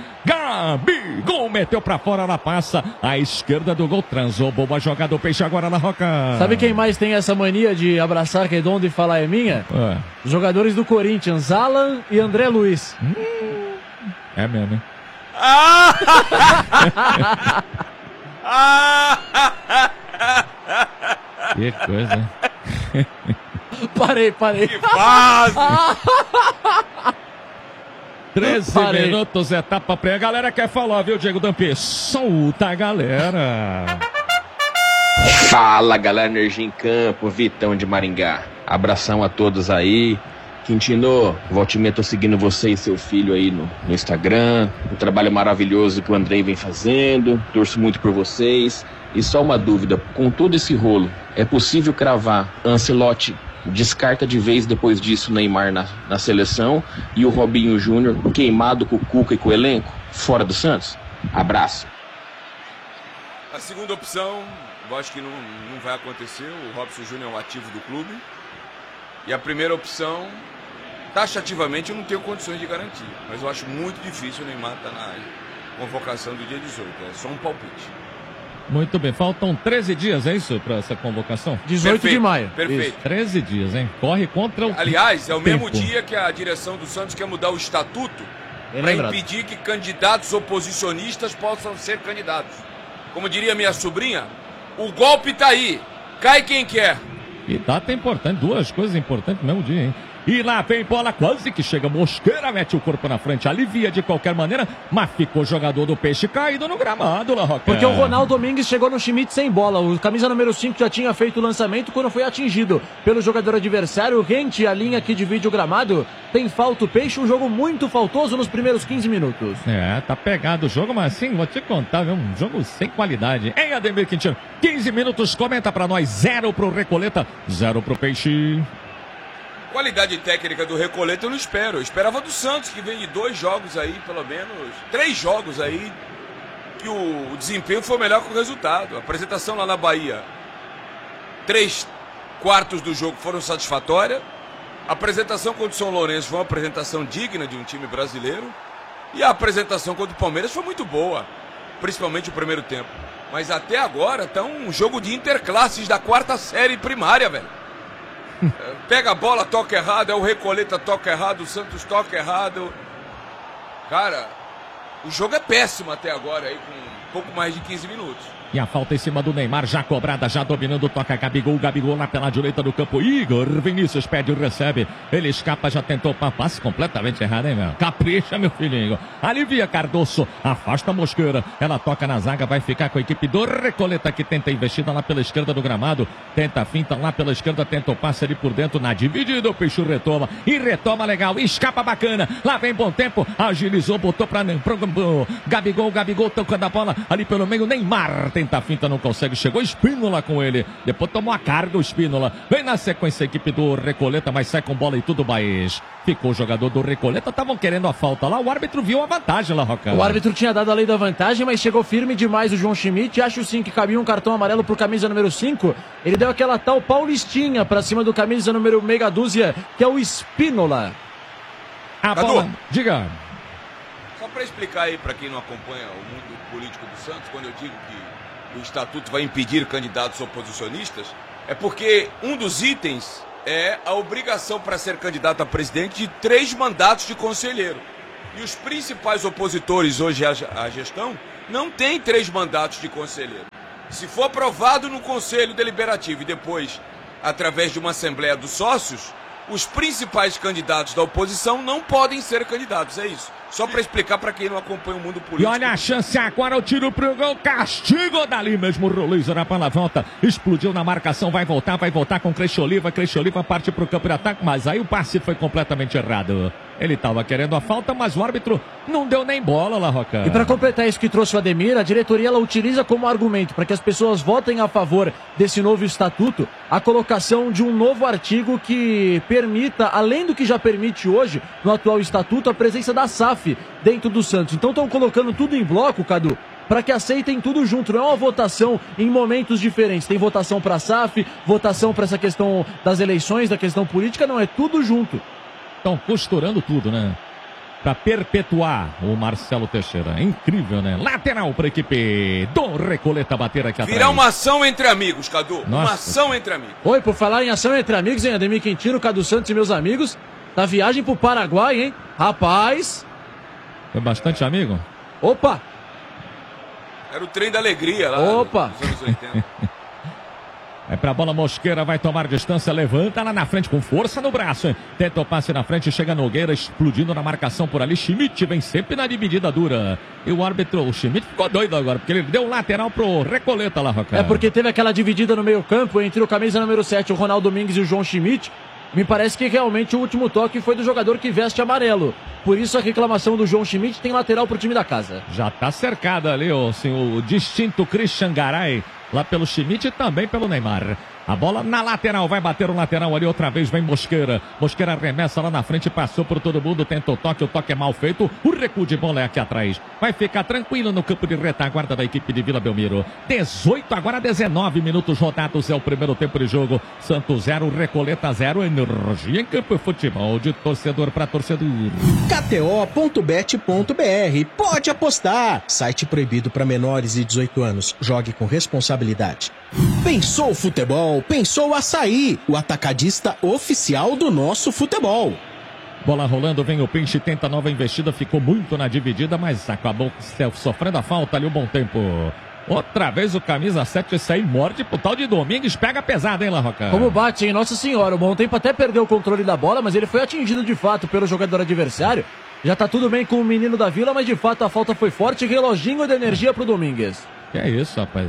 Gabigol meteu pra fora, ela passa à esquerda do gol, transou, boa jogada do Peixe agora na Roca. Sabe quem mais tem essa mania de abraçar redondo e falar é minha? É. Os jogadores do Corinthians, Alan e André Luiz. Hum, é mesmo, hein? Que coisa, hein? Parei, parei. Que fase! treze Parei. minutos, etapa pré. A galera quer falar, viu, Diego Dampi? Solta a galera. Fala, galera, Energia em Campo, Vitão de Maringá. Abração a todos aí. Quintino, volte e meia, tô seguindo você e seu filho aí no, no Instagram. O trabalho maravilhoso que o Andrei vem fazendo. Torço muito por vocês. E só uma dúvida, com todo esse rolo, é possível cravar Ancelotti descarta de vez depois disso Neymar na, na seleção e o Robinho Júnior queimado com o Cuca e com o elenco fora do Santos? Abraço. A segunda opção, eu acho que não, não vai acontecer. O Robson Júnior é um ativo do clube. E a primeira opção, taxativamente eu não tenho condições de garantir, mas eu acho muito difícil o Neymar estar na convocação do dia dezoito. É só um palpite. Muito bem, faltam treze dias, é isso, para essa convocação? dezoito Perfeito, de maio. Perfeito. Isso. treze dias, hein? Corre contra o Aliás, é o tempo. mesmo dia que a direção do Santos quer mudar o estatuto Bem para lembrado. impedir que candidatos oposicionistas possam ser candidatos. Como diria minha sobrinha, o golpe tá aí, cai quem quer. E data importante, duas coisas importantes no mesmo dia, hein? E lá vem bola, quase que chega Mosqueira, mete o corpo na frente, alivia de qualquer maneira, mas ficou jogador do Peixe caído no gramado, La Roca. Porque o Ronaldo Domingues chegou no Schmidt sem bola. O camisa número cinco já tinha feito o lançamento quando foi atingido pelo jogador adversário. Rente a linha que divide o gramado. Tem falta o Peixe, um jogo muito faltoso nos primeiros quinze minutos. É, tá pegado o jogo, mas assim, vou te contar, viu? Um jogo sem qualidade. Hein, Ademir Quintino? quinze minutos, comenta pra nós. Zero pro Recoleta, zero pro Peixe. Qualidade técnica do Recoleta eu não espero. Eu esperava do Santos, que vem de dois jogos aí, pelo menos, três jogos aí, que o, o desempenho foi melhor que o resultado. A apresentação lá na Bahia, três quartos do jogo foram satisfatórias. A apresentação contra o São Lourenço foi uma apresentação digna de um time brasileiro. E a apresentação contra o Palmeiras foi muito boa, principalmente o primeiro tempo. Mas até agora tá um jogo de interclasses da quarta série primária, velho. Pega a bola, toca errado, é o Recoleta toca errado, o Santos toca errado. Cara, o jogo é péssimo até agora, aí, com um pouco mais de quinze minutos. E a falta em cima do Neymar, já cobrada, já dominando, toca Gabigol, Gabigol lá pela direita do campo, Igor Vinícius pede e recebe, ele escapa, já tentou, passe completamente errado, hein, meu? Capricha, meu filhinho, alivia Cardoso, afasta a Mosqueira, ela toca na zaga, vai ficar com a equipe do Recoleta, que tenta investida lá pela esquerda do gramado, tenta a finta lá pela esquerda, tenta o passe ali por dentro, na dividida, o Peixe retoma, e retoma legal, escapa bacana, lá vem bom tempo, agilizou, botou pra pro, pro, Gabigol, Gabigol tocando a bola, ali pelo meio, Neymar, tenta a finta, não consegue, chegou Espínola com ele, depois tomou a carga o Espínola, vem na sequência a equipe do Recoleta, mas sai com bola e tudo mais, ficou o jogador do Recoleta, estavam querendo a falta lá, o árbitro viu a vantagem lá, Rocão. O árbitro tinha dado a lei da vantagem, mas chegou firme demais o João Schmidt, acho sim que cabia um cartão amarelo pro camisa número cinco, ele deu aquela tal paulistinha pra cima do camisa número meia dúzia, que é o Espínola. A bola, diga. Só para explicar aí para quem não acompanha o mundo político do Santos, quando eu digo que o estatuto vai impedir candidatos oposicionistas, é porque um dos itens é a obrigação para ser candidato a presidente de três mandatos de conselheiro. E os principais opositores hoje à gestão não têm três mandatos de conselheiro. Se for aprovado no Conselho Deliberativo e depois, através de uma Assembleia dos Sócios, os principais candidatos da oposição não podem ser candidatos, é isso. Só para explicar para quem não acompanha o mundo político. E olha a chance agora, o tiro pro gol, castigo dali mesmo, o Roleza na pela volta, explodiu na marcação, vai voltar, vai voltar com Cresce Oliva, Cresce Oliva parte pro campo de ataque, mas aí o passe foi completamente errado. Ele estava querendo a falta, mas o árbitro não deu nem bola lá, Roca. E para completar isso que trouxe o Ademir, a diretoria ela utiliza como argumento para que as pessoas votem a favor desse novo estatuto, a colocação de um novo artigo que permita, além do que já permite hoje, no atual estatuto, a presença da S A F dentro do Santos. Então estão colocando tudo em bloco, Cadu, para que aceitem tudo junto. Não é uma votação em momentos diferentes. Tem votação para a S A F, votação para essa questão das eleições, da questão política, não, é tudo junto. Estão costurando tudo, né? Para perpetuar o Marcelo Teixeira. É incrível, né? Lateral para a equipe do Recoleta bater aqui atrás. Virar uma ação entre amigos, Cadu. Nossa. Uma ação entre amigos. Oi, por falar em ação entre amigos, hein? Ademir Quintino, Cadu Santos e meus amigos. Da viagem pro Paraguai, hein? Rapaz. Foi bastante amigo? Opa. Era o trem da alegria lá. Opa. Nos anos oitenta. É pra bola, Mosqueira vai tomar distância, levanta lá na frente com força no braço, hein? Tenta o passe na frente, chega Nogueira explodindo na marcação por ali, Schmidt vem sempre na dividida dura. E o árbitro, o Schmidt ficou doido agora, porque ele deu um lateral pro Recoleta lá, Roca. É porque teve aquela dividida no meio campo entre o camisa número sete, o Ronaldo Domingues e o João Schmidt. Me parece que realmente o último toque foi do jogador que veste amarelo. Por isso a reclamação do João Schmidt tem lateral pro time da casa. Já tá cercado ali o, assim, o distinto Christian Garay, lá pelo Schmidt e também pelo Neymar. A bola na lateral, vai bater o lateral ali outra vez, vem Mosqueira. Mosqueira arremessa lá na frente, passou por todo mundo, tenta o toque, o toque é mal feito. O recuo de bola é aqui atrás. Vai ficar tranquilo no campo de retaguarda da equipe de Vila Belmiro. dezoito, agora dezenove minutos rodados, é o primeiro tempo de jogo. Santos zero, Recoleta zero, energia em campo de futebol, de torcedor para torcedor. K T O ponto bet ponto B R, pode apostar. Site proibido para menores de dezoito anos. Jogue com responsabilidade. Pensou futebol, pensou Açaí, o atacadista oficial do nosso futebol. Bola rolando, vem o Pinche, tenta nova investida, ficou muito na dividida, mas acabou sofrendo a falta ali, um bom tempo. Outra vez o camisa sete, esse aí morde pro tal de Domingues, pega pesado, hein, Larroca? Como bate, hein? Nossa senhora, o bom tempo até perdeu o controle da bola, mas ele foi atingido de fato pelo jogador adversário. Já tá tudo bem com o menino da Vila, mas de fato a falta foi forte, reloginho de energia pro Domingues. Que é isso, rapaz.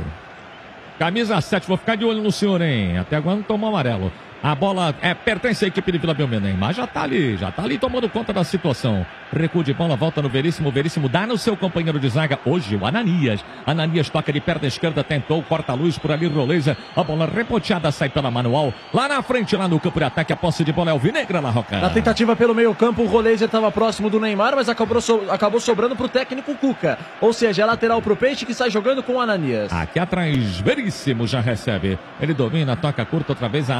Camisa sete, vou ficar de olho no senhor, hein? Até agora não tomou amarelo. A bola é, pertence à equipe de Vila Belmiro, hein? Mas já tá ali, já tá ali tomando conta da situação. Recuo de bola, volta no Veríssimo, o Veríssimo dá no seu companheiro de zaga, hoje o Ananias. Ananias toca de perna esquerda, tentou, corta a luz por ali, Roleza. A bola repoteada, sai pela manual. Lá na frente, lá no campo de ataque, a posse de bola é o Vinegra, La Roca. Na tentativa pelo meio campo, o Roleza estava próximo do Neymar, mas acabou, so, acabou sobrando pro técnico Cuca. Ou seja, é lateral pro Peixe que sai jogando com o Ananias. Aqui atrás, Veríssimo já recebe. Ele domina, toca curto outra vez a Ananias.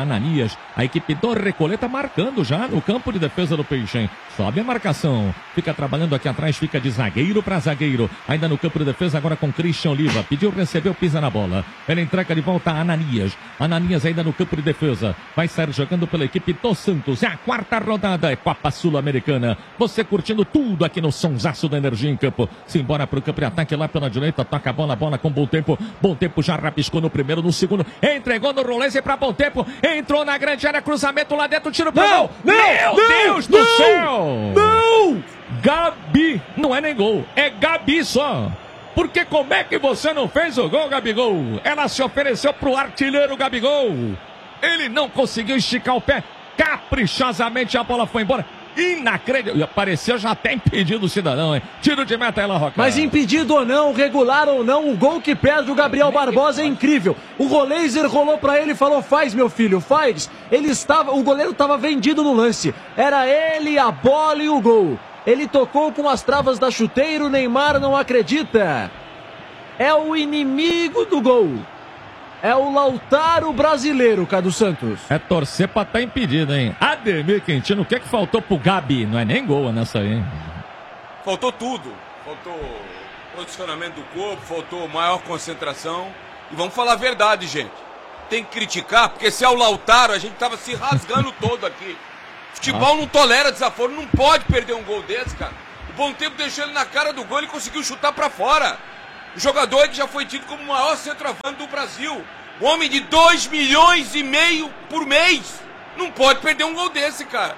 Ananias. A equipe do Recoleta marcando já no campo de defesa do Peixe, hein? Sobe a marcação. Fica trabalhando aqui atrás, fica de zagueiro para zagueiro. Ainda no campo de defesa agora com Christian Oliva. Pediu, recebeu, pisa na bola. Ele entrega de volta a Ananias. Ananias ainda no campo de defesa. Vai sair jogando pela equipe do Santos. É a quarta rodada, é Copa Sul-Americana. Você curtindo tudo aqui no Sonsaço da Energia em campo. Simbora pro campo de ataque lá pela direita. Toca a bola, bola com Bom Tempo. Bom Tempo já rabiscou no primeiro, no segundo. Entregou no Rolense pra Bom Tempo. Entrou na grande área, cruzamento lá dentro, tiro pro gol. Meu não, Deus não, do céu! Não! Gabi, não é nem gol, é Gabi só. Porque como é que você não fez o gol, Gabigol? Ela se ofereceu pro artilheiro Gabigol. Ele não conseguiu esticar o pé. Caprichosamente a bola foi embora. Inacreditável. Apareceu já até impedido o cidadão, hein? Tiro de meta aí, La Roca. Mas impedido ou não, regular ou não, o gol que perde o Gabriel Barbosa é incrível. O Roleiser rolou pra ele e falou: faz, meu filho, faz. Ele estava, o goleiro estava vendido no lance. Era ele, a bola e o gol. Ele tocou com as travas da chuteira, o Neymar não acredita. É o inimigo do gol. É o Lautaro brasileiro, Cadu Santos. É torcer pra tá impedido, hein? Ademir Quintino, o que é que faltou pro Gabi? Não é nem gol nessa aí, hein? Faltou tudo. Faltou posicionamento do corpo, faltou maior concentração. E vamos falar a verdade, gente. Tem que criticar, porque se é o Lautaro, a gente tava se rasgando todo aqui. Futebol não tolera desaforo, não pode perder um gol desse, cara. O Bom Tempo deixou ele na cara do gol, ele conseguiu chutar pra fora. O jogador que já foi tido como o maior centroavante do Brasil. Um homem de dois milhões e meio por mês. Não pode perder um gol desse, cara.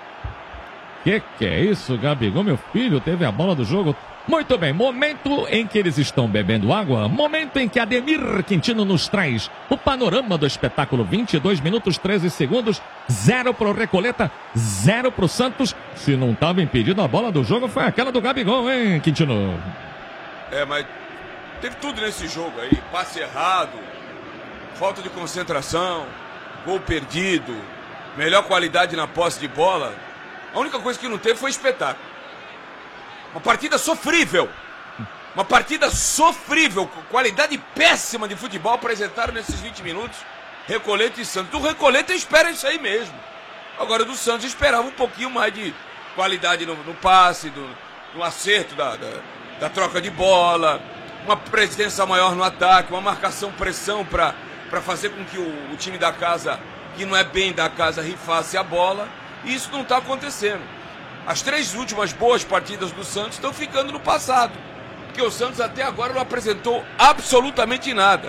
Que que é isso, Gabigol, meu filho? Teve a bola do jogo. Muito bem, momento em que eles estão bebendo água. Momento em que Ademir Quintino nos traz o panorama do espetáculo. vinte e dois minutos, treze segundos. Zero pro Recoleta, zero pro Santos. Se não estava impedido, a bola do jogo foi aquela do Gabigol, hein, Quintino? É, mas... teve tudo nesse jogo aí, passe errado, falta de concentração, gol perdido, melhor qualidade na posse de bola. A única coisa que não teve foi espetáculo. Uma partida sofrível, uma partida sofrível, qualidade péssima de futebol apresentaram nesses vinte minutos, Recoleta e Santos. Do Recoleta espera isso aí mesmo. Agora do Santos esperava um pouquinho mais de qualidade no, no passe, do, no acerto da, da, da troca de bola, uma presença maior no ataque, uma marcação, pressão para para fazer com que o, o time da casa, que não é bem da casa, rifasse a bola. E isso não está acontecendo. As três últimas boas partidas do Santos estão ficando no passado, porque o Santos até agora não apresentou absolutamente nada.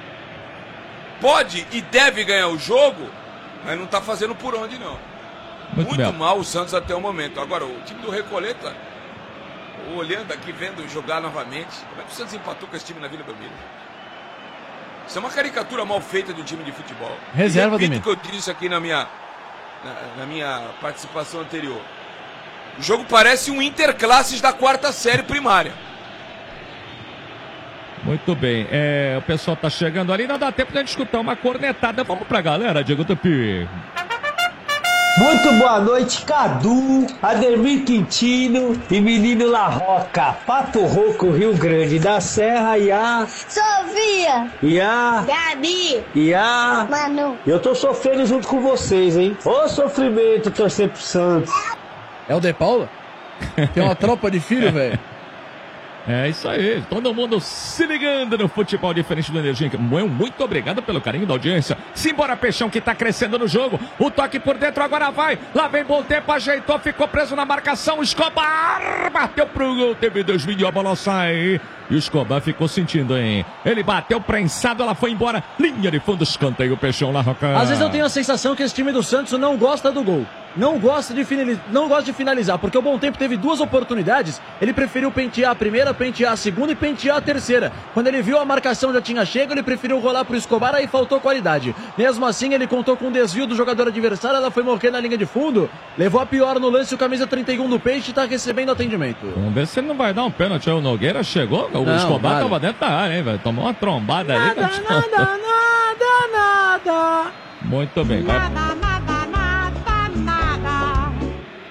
Pode e deve ganhar o jogo, mas não está fazendo por onde não. Muito, Muito bem. mal o Santos até o momento. Agora o time do Recoleta, olhando aqui, vendo jogar novamente, como é que o Santos empatou com esse time na Vila Belmiro? Isso é uma caricatura mal feita do time de futebol. Reserva, e repito Ademir. o que eu disse aqui na minha, na, na minha participação anterior. O jogo parece um interclasses da quarta série primária. Muito bem, é, o pessoal tá chegando ali, não dá tempo de a gente escutar uma cornetada. Vamos pra galera, Diego Tupi. Muito boa noite, Cadu, Ademir Quintino e menino La Roca, Pato Rouco, Rio Grande da Serra e a... Sofia! E a... Gabi! E a... Manu! Eu tô sofrendo junto com vocês, hein? Ô sofrimento, torcer pro Santos. É o De Paula? Tem uma tropa de filho, velho. É isso aí, todo mundo se ligando no futebol diferente do Energia. Muito obrigado pelo carinho da audiência. Simbora, Peixão, que tá crescendo no jogo. O toque por dentro agora vai. Lá vem Bom Tempo, ajeitou, ficou preso na marcação. Escobar bateu pro gol, teve desvio, a bola sai. E o Escobar ficou sentindo, hein? Ele bateu prensado, ela foi embora. Linha de fundo, escanteio, Peixão, La Roca. Às vezes eu tenho a sensação que esse time do Santos não gosta do gol. Não gosta de finalizar, não gosta de finalizar, porque o Bom Tempo teve duas oportunidades. Ele preferiu pentear a primeira, pentear a segunda e pentear a terceira. Quando ele viu a marcação já tinha chego, ele preferiu rolar pro Escobar, aí faltou qualidade. Mesmo assim, ele contou com um desvio do jogador adversário, ela foi morrer na linha de fundo. Levou a pior no lance, o camisa trinta e um do Peixe tá recebendo atendimento. Vamos ver se ele não vai dar um pênalti. O Nogueira chegou, o Não, Escobar vale. tava dentro da área, hein, velho? Tomou uma trombada Nada, ali. nada, nada, nada. Muito bem, vai.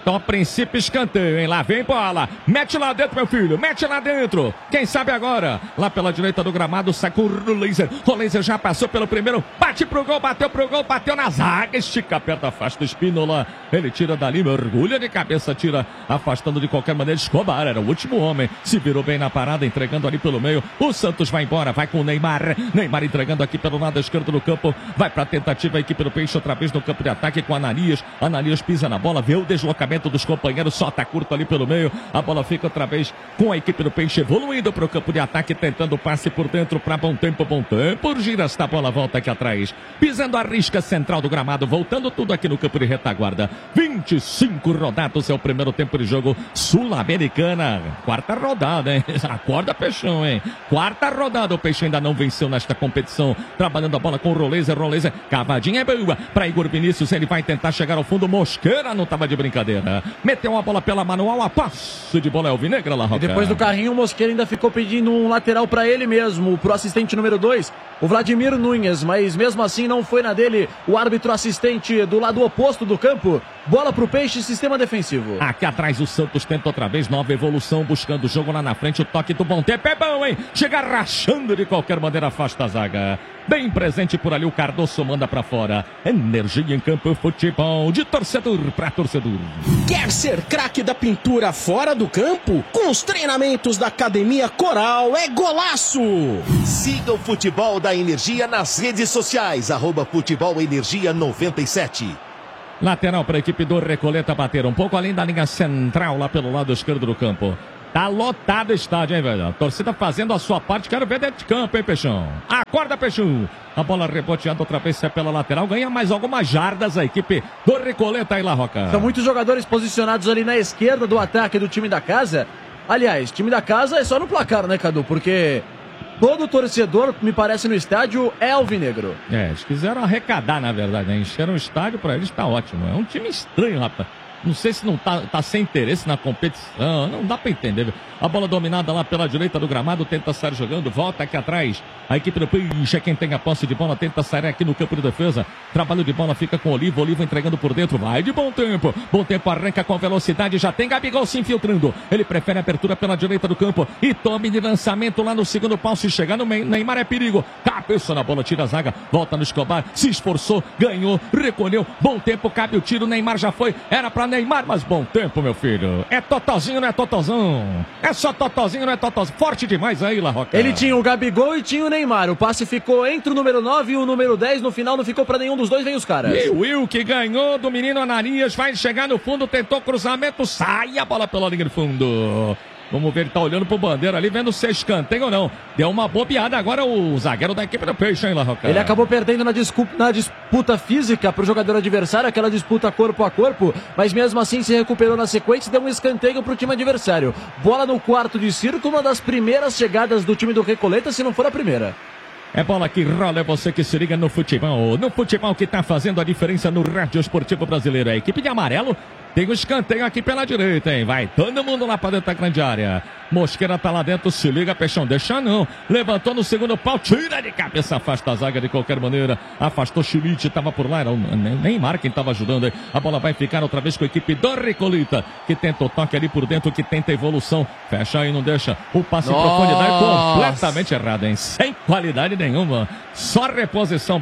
Então, a princípio, escanteio, hein? Lá vem bola. Mete lá dentro, meu filho. Mete lá dentro. Quem sabe agora? Lá pela direita do gramado, sai com o Laser. O Laser já passou pelo primeiro. Bate pro gol, bateu pro gol, bateu na zaga. Estica, aperta, afasta o Espínola. Ele tira dali, mergulha de cabeça, tira, afastando de qualquer maneira. Escobar era o último homem. Se virou bem na parada, entregando ali pelo meio. O Santos vai embora, vai com o Neymar. Neymar entregando aqui pelo lado esquerdo do campo. Vai pra tentativa a equipe do Peixe outra vez no campo de ataque com Ananias. Ananias pisa na bola, vê o deslocamento dos companheiros, só tá curto ali pelo meio, a bola fica outra vez com a equipe do Peixe evoluindo para o campo de ataque, tentando passe por dentro para bom tempo, bom tempo, gira esta bola, volta aqui atrás, pisando a risca central do gramado, voltando tudo aqui no campo de retaguarda. Vinte e cinco rodados é o primeiro tempo de jogo Sul-Americana, quarta rodada, hein? Acorda, Peixão, hein? Quarta rodada, o Peixe ainda não venceu nesta competição, trabalhando a bola com o Roleza, Roleza, cavadinha é boa para Igor Vinícius, ele vai tentar chegar ao fundo, Mosqueira não tava de brincadeira. Meteu a bola pela manual, a passe de bola é alvinegra lá, Roca. E depois do carrinho, o Mosqueira ainda ficou pedindo um lateral pra ele mesmo, pro assistente número dois, o Vladimir Nunes, mas mesmo assim não foi na dele, o árbitro assistente do lado oposto do campo. Bola pro Peixe, sistema defensivo. Aqui atrás o Santos tenta outra vez, nova evolução, buscando o jogo lá na frente, o toque do bom tempo é bom, hein? Chega rachando de qualquer maneira, afasta a zaga. Bem presente por ali, o Cardoso manda pra fora. Energia em campo, futebol de torcedor pra torcedor. Quer ser craque da pintura fora do campo? Com os treinamentos da Academia Coral é golaço! Siga o Futebol da Energia nas redes sociais, arroba Futebol Energia noventa e sete. Lateral para a equipe do Recoleta bater um pouco além da linha central lá pelo lado esquerdo do campo. Tá lotado o estádio, hein, velho? A torcida fazendo a sua parte. Quero ver dentro de campo, hein, Peixão? Acorda, Peixão! A bola reboteando outra vez é pela lateral. Ganha mais algumas jardas a equipe do Recoleta aí, La Roca. São muitos jogadores posicionados ali na esquerda do ataque do time da casa. Aliás, time da casa é só no placar, né, Cadu? Porque todo torcedor, me parece, no estádio é alvinegro. É, eles quiseram arrecadar, na verdade, né? Encheram o estádio, pra eles tá ótimo. É um time estranho, rapaz. Não sei se não tá, tá sem interesse na competição, não dá pra entender. Viu? A bola dominada lá pela direita do gramado, tenta sair jogando, volta aqui atrás. A equipe do Peixe é quem tem a posse de bola, tenta sair aqui no campo de defesa. Trabalho de bola fica com o Olivo, Olivo entregando por dentro, vai de bom tempo. Bom tempo, arranca com velocidade, já tem Gabigol se infiltrando. Ele prefere a abertura pela direita do campo e tome de lançamento lá no segundo pau. Se chegar no Neymar é perigo. Cabeça na bola, tira a zaga, volta no Escobar, se esforçou, ganhou, recolheu. Bom tempo, cabe o tiro, Neymar já foi, era pra Neymar, mas bom tempo, meu filho. É totozinho, não é totozão. É só totozinho, não é totozão. Forte demais aí, La Roca. Ele tinha o Gabigol e tinha o Neymar. O passe ficou entre o número nove e o número dez. No final não ficou pra nenhum dos dois, vem os caras. E o Will que ganhou do menino Ananias, vai chegar no fundo, tentou cruzamento, sai a bola pela linha de fundo. Vamos ver, ele tá olhando pro bandeiro ali, vendo se é escanteio ou não. Deu uma bobeada agora o zagueiro da equipe do Peixe, hein, La Roca? Ele acabou perdendo na, discu- na disputa física pro jogador adversário, aquela disputa corpo a corpo, mas mesmo assim se recuperou na sequência e deu um escanteio pro time adversário. Bola no quarto de círculo, uma das primeiras chegadas do time do Recoleta, se não for a primeira. É bola que rola, é você que se liga no futebol. No futebol que tá fazendo a diferença no Rádio Esportivo Brasileiro. A equipe de amarelo tem um escanteio aqui pela direita, hein? Vai todo mundo lá pra dentro da grande área. Mosqueira tá lá dentro, se liga, Peixão, deixa não. Levantou no segundo pau, tira de cabeça, afasta a zaga de qualquer maneira. Afastou Chilite, tava por lá, era o Neymar quem tava ajudando. Hein? A bola vai ficar outra vez com a equipe do Recoleta, que tenta o toque ali por dentro, que tenta a evolução. Fecha aí, não deixa. O passe em profundidade completamente errado, hein? Sem qualidade nenhuma. Só reposição,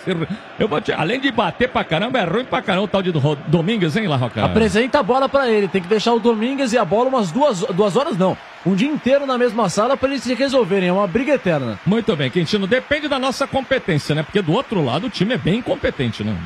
eu vou te... Além de bater pra caramba, é ruim pra caramba o tal de Domingues, hein, La Roca? Apresenta a bola pra ele, tem que deixar o Domingues e a bola umas duas, duas horas não. Um dia inteiro na mesma sala para eles se resolverem, é uma briga eterna. Muito bem, Quintino, depende da nossa competência, né? Porque do outro lado o time é bem incompetente, né?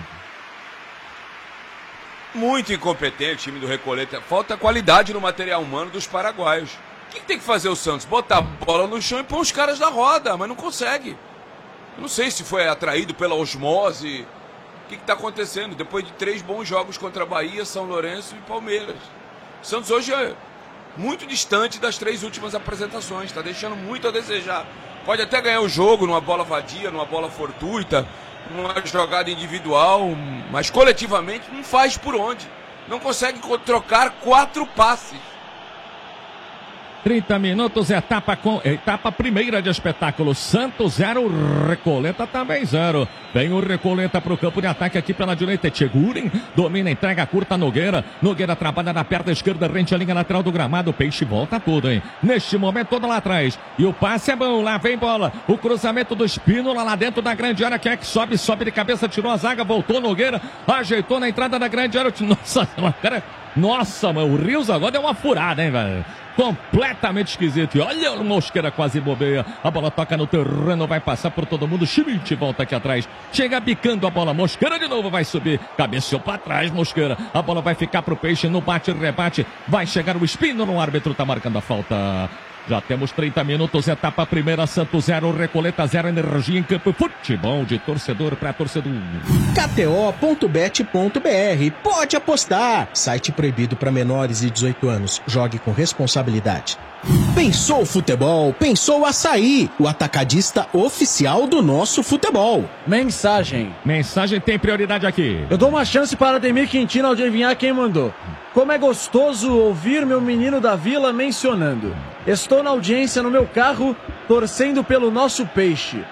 Muito incompetente o time do Recoleta. Falta qualidade no material humano dos paraguaios. O que, que tem que fazer o Santos? Botar a bola no chão e pôr os caras na roda, mas não consegue. Eu não sei se foi atraído pela osmose. O que está acontecendo? Depois de três bons jogos contra Bahia, São Lourenço e Palmeiras. O Santos hoje é muito distante das três últimas apresentações. Está deixando muito a desejar. Pode até ganhar o jogo numa bola vadia, numa bola fortuita, numa jogada individual, mas coletivamente não faz por onde. Não consegue trocar quatro passes. trinta minutos, etapa, com, etapa primeira de espetáculo. Santos zero, Recoleta também zero. Vem o Recoleta pro campo de ataque aqui pela direita. Tchegurin domina, entrega curta Nogueira. Nogueira trabalha na perna esquerda, rente a linha lateral do gramado. Peixe volta tudo, hein? Neste momento, todo lá atrás. E o passe é bom, lá vem bola. O cruzamento do Espínola lá dentro da grande área. Quem é que sobe? Sobe de cabeça, tirou a zaga, voltou Nogueira. Ajeitou na entrada da grande área. Nossa, cara. Nossa, mano, o Rios agora deu uma furada, hein, velho? Completamente esquisito. E olha o Mosqueira quase bobeia. A bola toca no terreno, vai passar por todo mundo. Schmidt volta aqui atrás. Chega bicando a bola. Mosqueira de novo vai subir. Cabeceou pra trás, Mosqueira. A bola vai ficar pro Peixe no bate-rebate. Vai chegar o Espino. O árbitro tá marcando a falta. Já temos trinta minutos, etapa primeira, Santos zero, Recoleta zero, Energia em campo, futebol de torcedor para torcedor. K T O ponto bet ponto B R, pode apostar. Site proibido para menores de dezoito anos. Jogue com responsabilidade. Pensou futebol? Pensou Açaí, o atacadista oficial do nosso futebol. Mensagem. Mensagem tem prioridade aqui. Eu dou uma chance para Ademir Quintino adivinhar quem mandou. Como é gostoso ouvir meu menino da vila mencionando. Estou na audiência no meu carro, torcendo pelo nosso Peixe.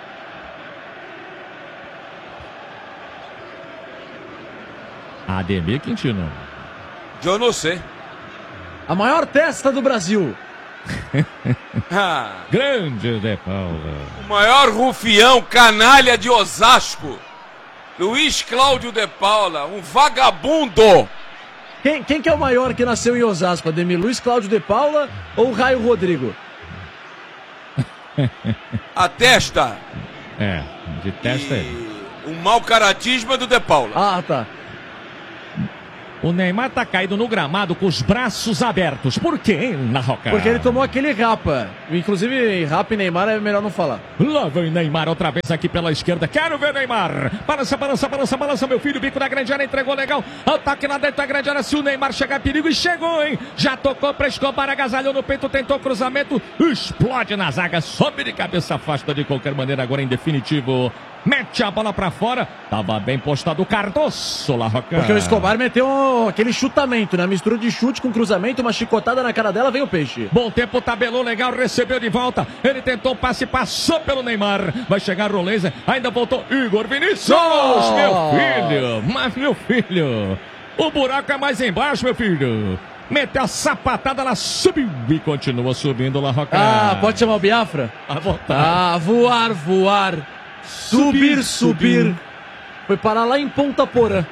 Ademir Quintino. Eu não sei. A maior testa do Brasil. Ah, Grande De Paula. o maior rufião, canalha de Osasco. Luiz Cláudio De Paula, um vagabundo. Quem, quem que é o maior que nasceu em Osasco, Ademir? Luiz Cláudio De Paula ou Raio Rodrigo? A testa. É, de testa é. O mau caratismo é do De Paula. Ah, tá. O Neymar tá caído no gramado com os braços abertos. Por quê, hein, na Roca? Porque ele tomou aquele rapa. Inclusive, rapa e Neymar é melhor não falar. Lá vem Neymar outra vez aqui pela esquerda. Quero ver Neymar. Balança, balança, balança, balança, meu filho. Bico da grande área, entregou legal. Ataque lá dentro da grande área. Se o Neymar chegar a perigo, e chegou, hein? Já tocou pra Escobar, agasalhou no peito, tentou cruzamento. Explode na zaga, sobe de cabeça, afasta de qualquer maneira. Agora em definitivo. Mete a bola pra fora. Tava bem postado o Cardoso, La Roca. Porque o Escobar meteu um, aquele chutamento, né? Mistura de chute com cruzamento, uma chicotada na cara dela, vem o Peixe. Bom tempo, tabelou legal, recebeu de volta. Ele tentou passe, passou pelo Neymar. Vai chegar o laser, ainda voltou Igor Vinícius. Oh! Meu filho, mas meu filho. O buraco é mais embaixo, meu filho. Meteu a sapatada, ela subiu e continua subindo, La Roca. Ah, pode chamar o Biafra? À vontade. Ah, voar, voar. Subir, subir. Foi parar lá em Ponta Porã.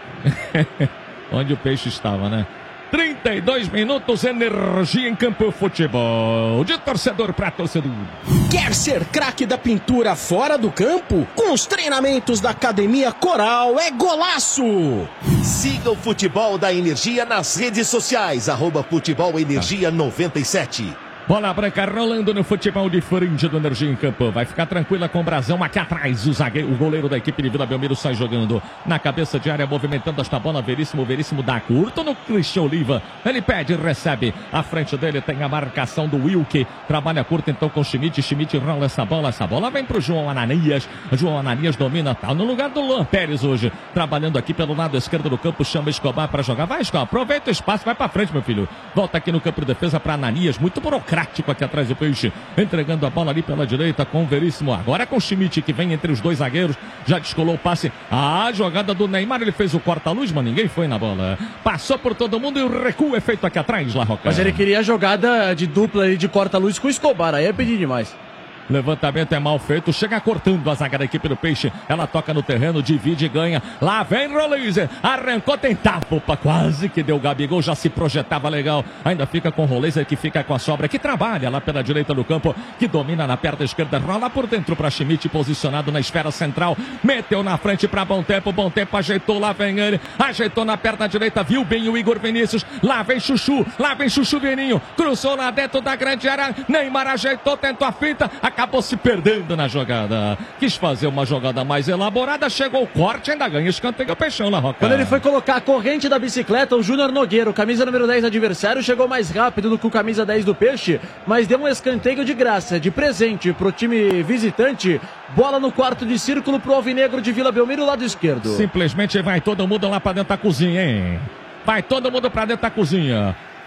Onde o Peixe estava, né? trinta e dois minutos, Energia em campo, futebol de torcedor para torcedor. Quer ser craque da pintura fora do campo? Com os treinamentos da Academia Coral é golaço! Siga o Futebol da Energia nas redes sociais, arroba Futebol Energia noventa e sete. Bola branca rolando no futebol de frente do Energia em campo. Vai ficar tranquila com o Brasão aqui atrás. O zagueiro, o goleiro da equipe de Vila Belmiro sai jogando na cabeça de área, movimentando esta bola. Veríssimo, Veríssimo dá curto no Cristian Oliva. Ele pede, recebe. À frente dele tem a marcação do Wilke. Trabalha curto então com o Schmidt. Schmidt rola essa bola. Essa bola vem pro João Ananias. João Ananias domina, tá no lugar do Luan Pérez hoje. Trabalhando aqui pelo lado esquerdo do campo. Chama Escobar para jogar. Vai, Escobar. Aproveita o espaço. Vai pra frente, meu filho. Volta aqui no campo de defesa para Ananias. Muito burocrático aqui atrás do Peixe, entregando a bola ali pela direita com o Veríssimo, agora com o Schmidt que vem entre os dois zagueiros, já descolou o passe, a jogada do Neymar, ele fez o corta-luz, mas ninguém foi na bola, passou por todo mundo e o recuo é feito aqui atrás, La Roca. Mas ele queria a jogada de dupla ali de corta-luz com o Escobar, aí é pedir demais. Levantamento é mal feito, chega cortando a zaga da equipe do Peixe, ela toca no terreno, divide e ganha, lá vem Roleza, arrancou, tentava, opa, quase que deu o Gabigol, já se projetava legal, ainda fica com o Roleza que fica com a sobra, que trabalha lá pela direita do campo, que domina na perna esquerda, rola por dentro para Schmidt, posicionado na esfera central, meteu na frente para Bom Tempo, Bom Tempo ajeitou, lá vem ele, ajeitou na perna direita, viu bem o Igor Vinícius, lá vem Chuchu, lá vem Chuchu Vininho, cruzou lá dentro da grande área, Neymar ajeitou, tentou a finta, acabou se perdendo na jogada. Quis fazer uma jogada mais elaborada, chegou o corte, ainda ganha escanteio, Peixão, La Roca. Quando ele foi colocar a corrente da bicicleta, o Júnior Nogueira, o camisa número dez adversário, chegou mais rápido do que o camisa dez do Peixe, mas deu um escanteio de graça, de presente pro time visitante. Bola no quarto de círculo pro Alvinegro de Vila Belmiro, lado esquerdo. Simplesmente vai todo mundo lá pra dentro da cozinha, hein? Vai todo mundo pra dentro da cozinha.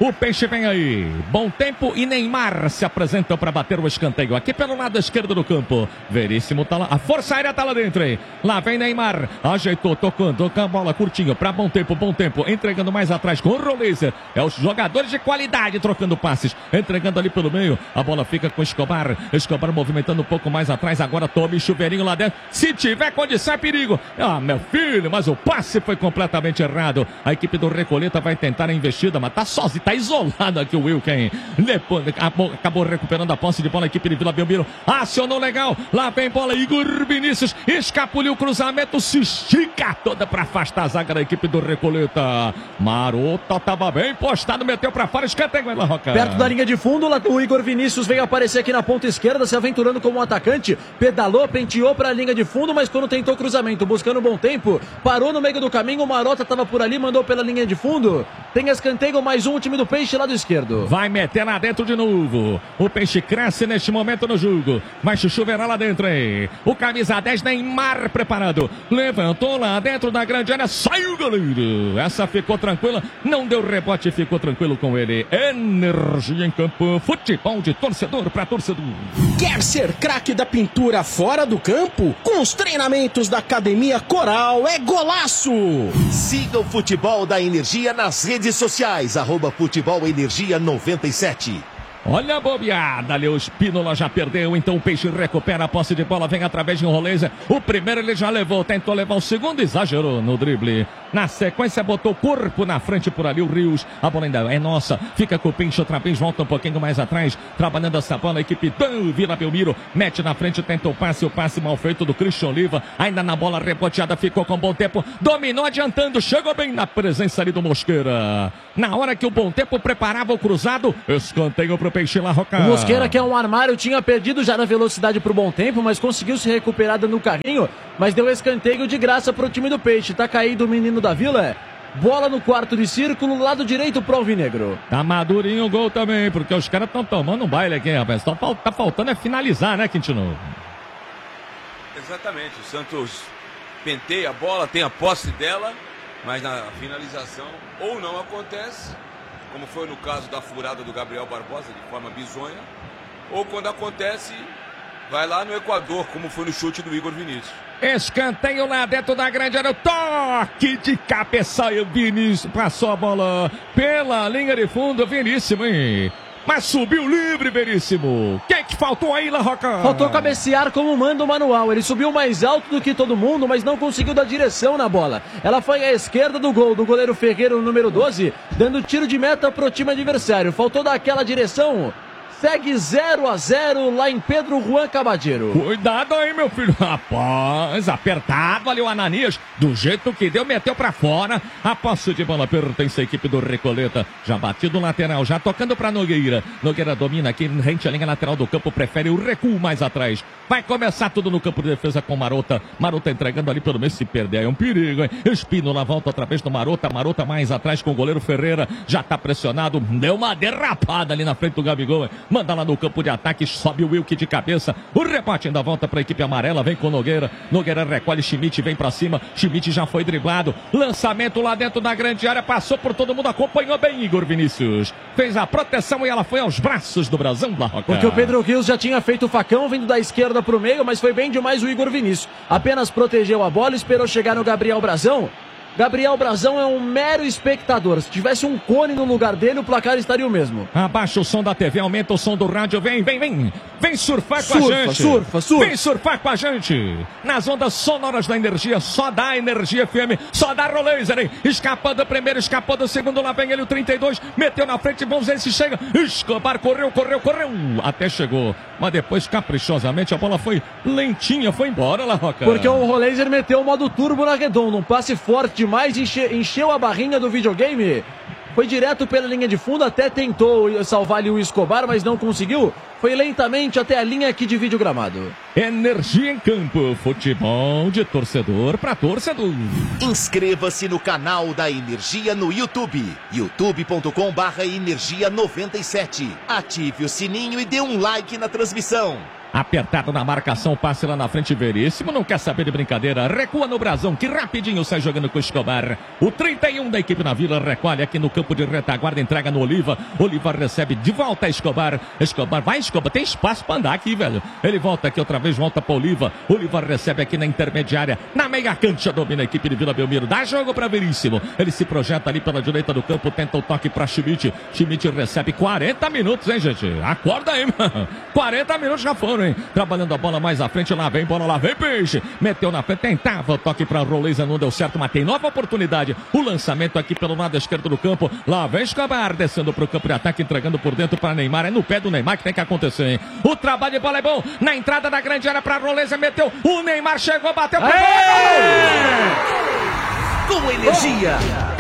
O Peixe vem aí. Bom tempo e Neymar se apresentam para bater o escanteio. Aqui pelo lado esquerdo do campo. Veríssimo tá lá. A força aérea tá lá dentro, hein? Lá vem Neymar. Ajeitou, tocando com a bola curtinho para bom tempo, bom tempo. Entregando mais atrás com o Rollizer. É os jogadores de qualidade trocando passes. Entregando ali pelo meio. A bola fica com Escobar. Escobar movimentando um pouco mais atrás. Agora tome chuveirinho lá dentro. Se tiver condição é perigo. Ah, meu filho, mas o passe foi completamente errado. A equipe do Recoleta vai tentar a investida, mas tá sozinho, tá isolado aqui o Wilken. Depois, acabou, acabou recuperando a posse de bola a equipe de Vila Belmiro. Acionou legal. Lá vem bola. Igor Vinícius escapuliu o cruzamento. Se estica toda para afastar a zaga da equipe do Recoleta. Marota tava bem postado, meteu para fora, escanteio lá, Roca. Perto da linha de fundo, o Igor Vinícius veio aparecer aqui na ponta esquerda, se aventurando como um atacante. Pedalou, penteou para a linha de fundo, mas quando tentou cruzamento, buscando um bom tempo, parou no meio do caminho. O Marota tava por ali, mandou pela linha de fundo. Tem escanteio, mais um, o time do Peixe lado esquerdo. Vai meter lá dentro de novo. O Peixe cresce neste momento no jogo. Vai chuchuverar lá dentro, hein? O camisa dez, Neymar, preparado. Levantou lá dentro da grande área. Saiu o goleiro. Essa ficou tranquila. Não deu rebote, ficou tranquilo com ele. Energia em campo. Futebol de torcedor para torcedor. Quer ser craque da pintura fora do campo? Com os treinamentos da Academia Coral é golaço! Siga o Futebol da Energia nas redes sociais, arroba Futebol Energia noventa e sete. Olha a bobeada ali, o Espínola já perdeu, então o Peixe recupera a posse de bola, vem através de um Roleza. O primeiro ele já levou, tentou levar o segundo, exagerou no drible. Na sequência botou o corpo na frente por ali, o Rios. A bola ainda é nossa, fica com o Pincho outra vez, volta um pouquinho mais atrás, trabalhando essa bola, a equipe do Vila Belmiro, mete na frente, tenta o passe, o passe mal feito do Christian Oliva, ainda na bola reboteada, ficou com bom tempo, dominou adiantando, chegou bem na presença ali do Mosqueira. Na hora que o bom tempo preparava o cruzado, escanteio pro Peixe lá, Roca. O Mosqueira, que é um armário, tinha perdido já na velocidade pro bom tempo, mas conseguiu se recuperar dando o carrinho, mas deu escanteio de graça pro time do Peixe. Tá caído o menino da Vila. Bola no quarto de círculo, lado direito pro Alvinegro. Tá madurinho o gol também, porque os caras estão tomando um baile aqui, rapaz. Tá, tá faltando é finalizar, né, Quintino? Exatamente. O Santos penteia a bola, tem a posse dela, mas na finalização ou não acontece, como foi no caso da furada do Gabriel Barbosa, de forma bizonha, ou quando acontece, vai lá no Equador, como foi no chute do Igor Vinícius. Escanteio lá dentro da grande área, toque de cabeça, e o Vinícius passou a bola pela linha de fundo, Vinícius, hein? Mas subiu livre, Veríssimo. Quem que faltou aí, La Roca? Faltou cabecear como manda o manual. Ele subiu mais alto do que todo mundo, mas não conseguiu dar direção na bola. Ela foi à esquerda do gol do goleiro Ferreiro, número doze, dando tiro de meta pro time adversário. Faltou dar aquela direção. Segue zero a zero lá em Pedro Juan Cabadeiro. Cuidado aí, meu filho. Rapaz, apertado ali o Ananias. Do jeito que deu, meteu pra fora. A posse de bola pertence à equipe do Recoleta. Já batido no lateral, já tocando pra Nogueira. Nogueira domina aqui, rente a linha lateral do campo, prefere o recuo mais atrás. Vai começar tudo no campo de defesa com Marota. Marota entregando ali pelo meio, se perder é um perigo, hein? Espínola volta outra vez no Marota. Marota mais atrás com o goleiro Ferreira. Já tá pressionado, deu uma derrapada ali na frente do Gabigol, hein? Manda lá no campo de ataque, sobe o Wilke de cabeça. O rebote ainda volta para a equipe amarela, vem com Nogueira. Nogueira recolhe, Schmidt vem para cima. Schmidt já foi driblado. Lançamento lá dentro da grande área, passou por todo mundo, acompanhou bem Igor Vinícius. Fez a proteção e ela foi aos braços do Brasão da Roca. Porque o Pedro Rios já tinha feito o facão, vindo da esquerda para o meio, mas foi bem demais o Igor Vinícius. Apenas protegeu a bola, esperou chegar no Gabriel Brasão. Gabriel Brasão é um mero espectador. Se tivesse um cone no lugar dele, o placar estaria o mesmo. Abaixa o som da T V, aumenta o som do rádio. Vem, vem, vem. Vem surfar com surfa, a gente. Surfa, surfa. Vem surfar com a gente. Nas ondas sonoras da energia, só dá Energia F M, só dá Rolêzer, hein? Escapou do primeiro, escapou do segundo. Lá vem ele, o trinta e dois. Meteu na frente, vamos ver se chega. Escobar correu, correu, correu. Até chegou. Mas depois, caprichosamente, a bola foi lentinha, foi embora, La Roca. Porque o Rolêzer meteu o modo turbo na redonda. Um passe forte demais, enche, encheu a barrinha do videogame. Foi direto pela linha de fundo, até tentou salvar ali o Escobar, mas não conseguiu. Foi lentamente até a linha aqui de vídeo gramado. Energia em campo, futebol de torcedor para torcedor. Inscreva-se no canal da Energia no YouTube, youtube ponto com barra energia noventa e sete. Ative o sininho e dê um like na transmissão. Apertado na marcação, passe lá na frente, Veríssimo. Não quer saber de brincadeira. Recua no brasão, que rapidinho sai jogando com o Escobar. O trinta e um da equipe na Vila recolhe aqui no campo de retaguarda, entrega no Oliva. Oliva recebe de volta a Escobar. Escobar, vai Escobar, tem espaço pra andar aqui, velho. Ele volta aqui outra vez, volta pra Oliva. Oliva recebe aqui na intermediária, na meia cancha, domina a equipe de Vila Belmiro. Dá jogo pra Veríssimo. Ele se projeta ali pela direita do campo, tenta o toque pra Schmidt. Schmidt recebe quarenta minutos, hein, gente? Acorda aí, mano. quarenta minutos já foram, hein? Trabalhando a bola mais à frente, lá vem bola, lá vem Peixe. Meteu na frente, tentava o toque pra Roleza, não deu certo, mas tem nova oportunidade. O lançamento aqui pelo lado esquerdo do campo. Lá vem Escobar, descendo pro campo de ataque, entregando por dentro pra Neymar. É no pé do Neymar que tem que acontecer, hein? O trabalho de bola é bom. Na entrada da grande área pra Roleza, meteu. O Neymar chegou, bateu pro gol! Com energia,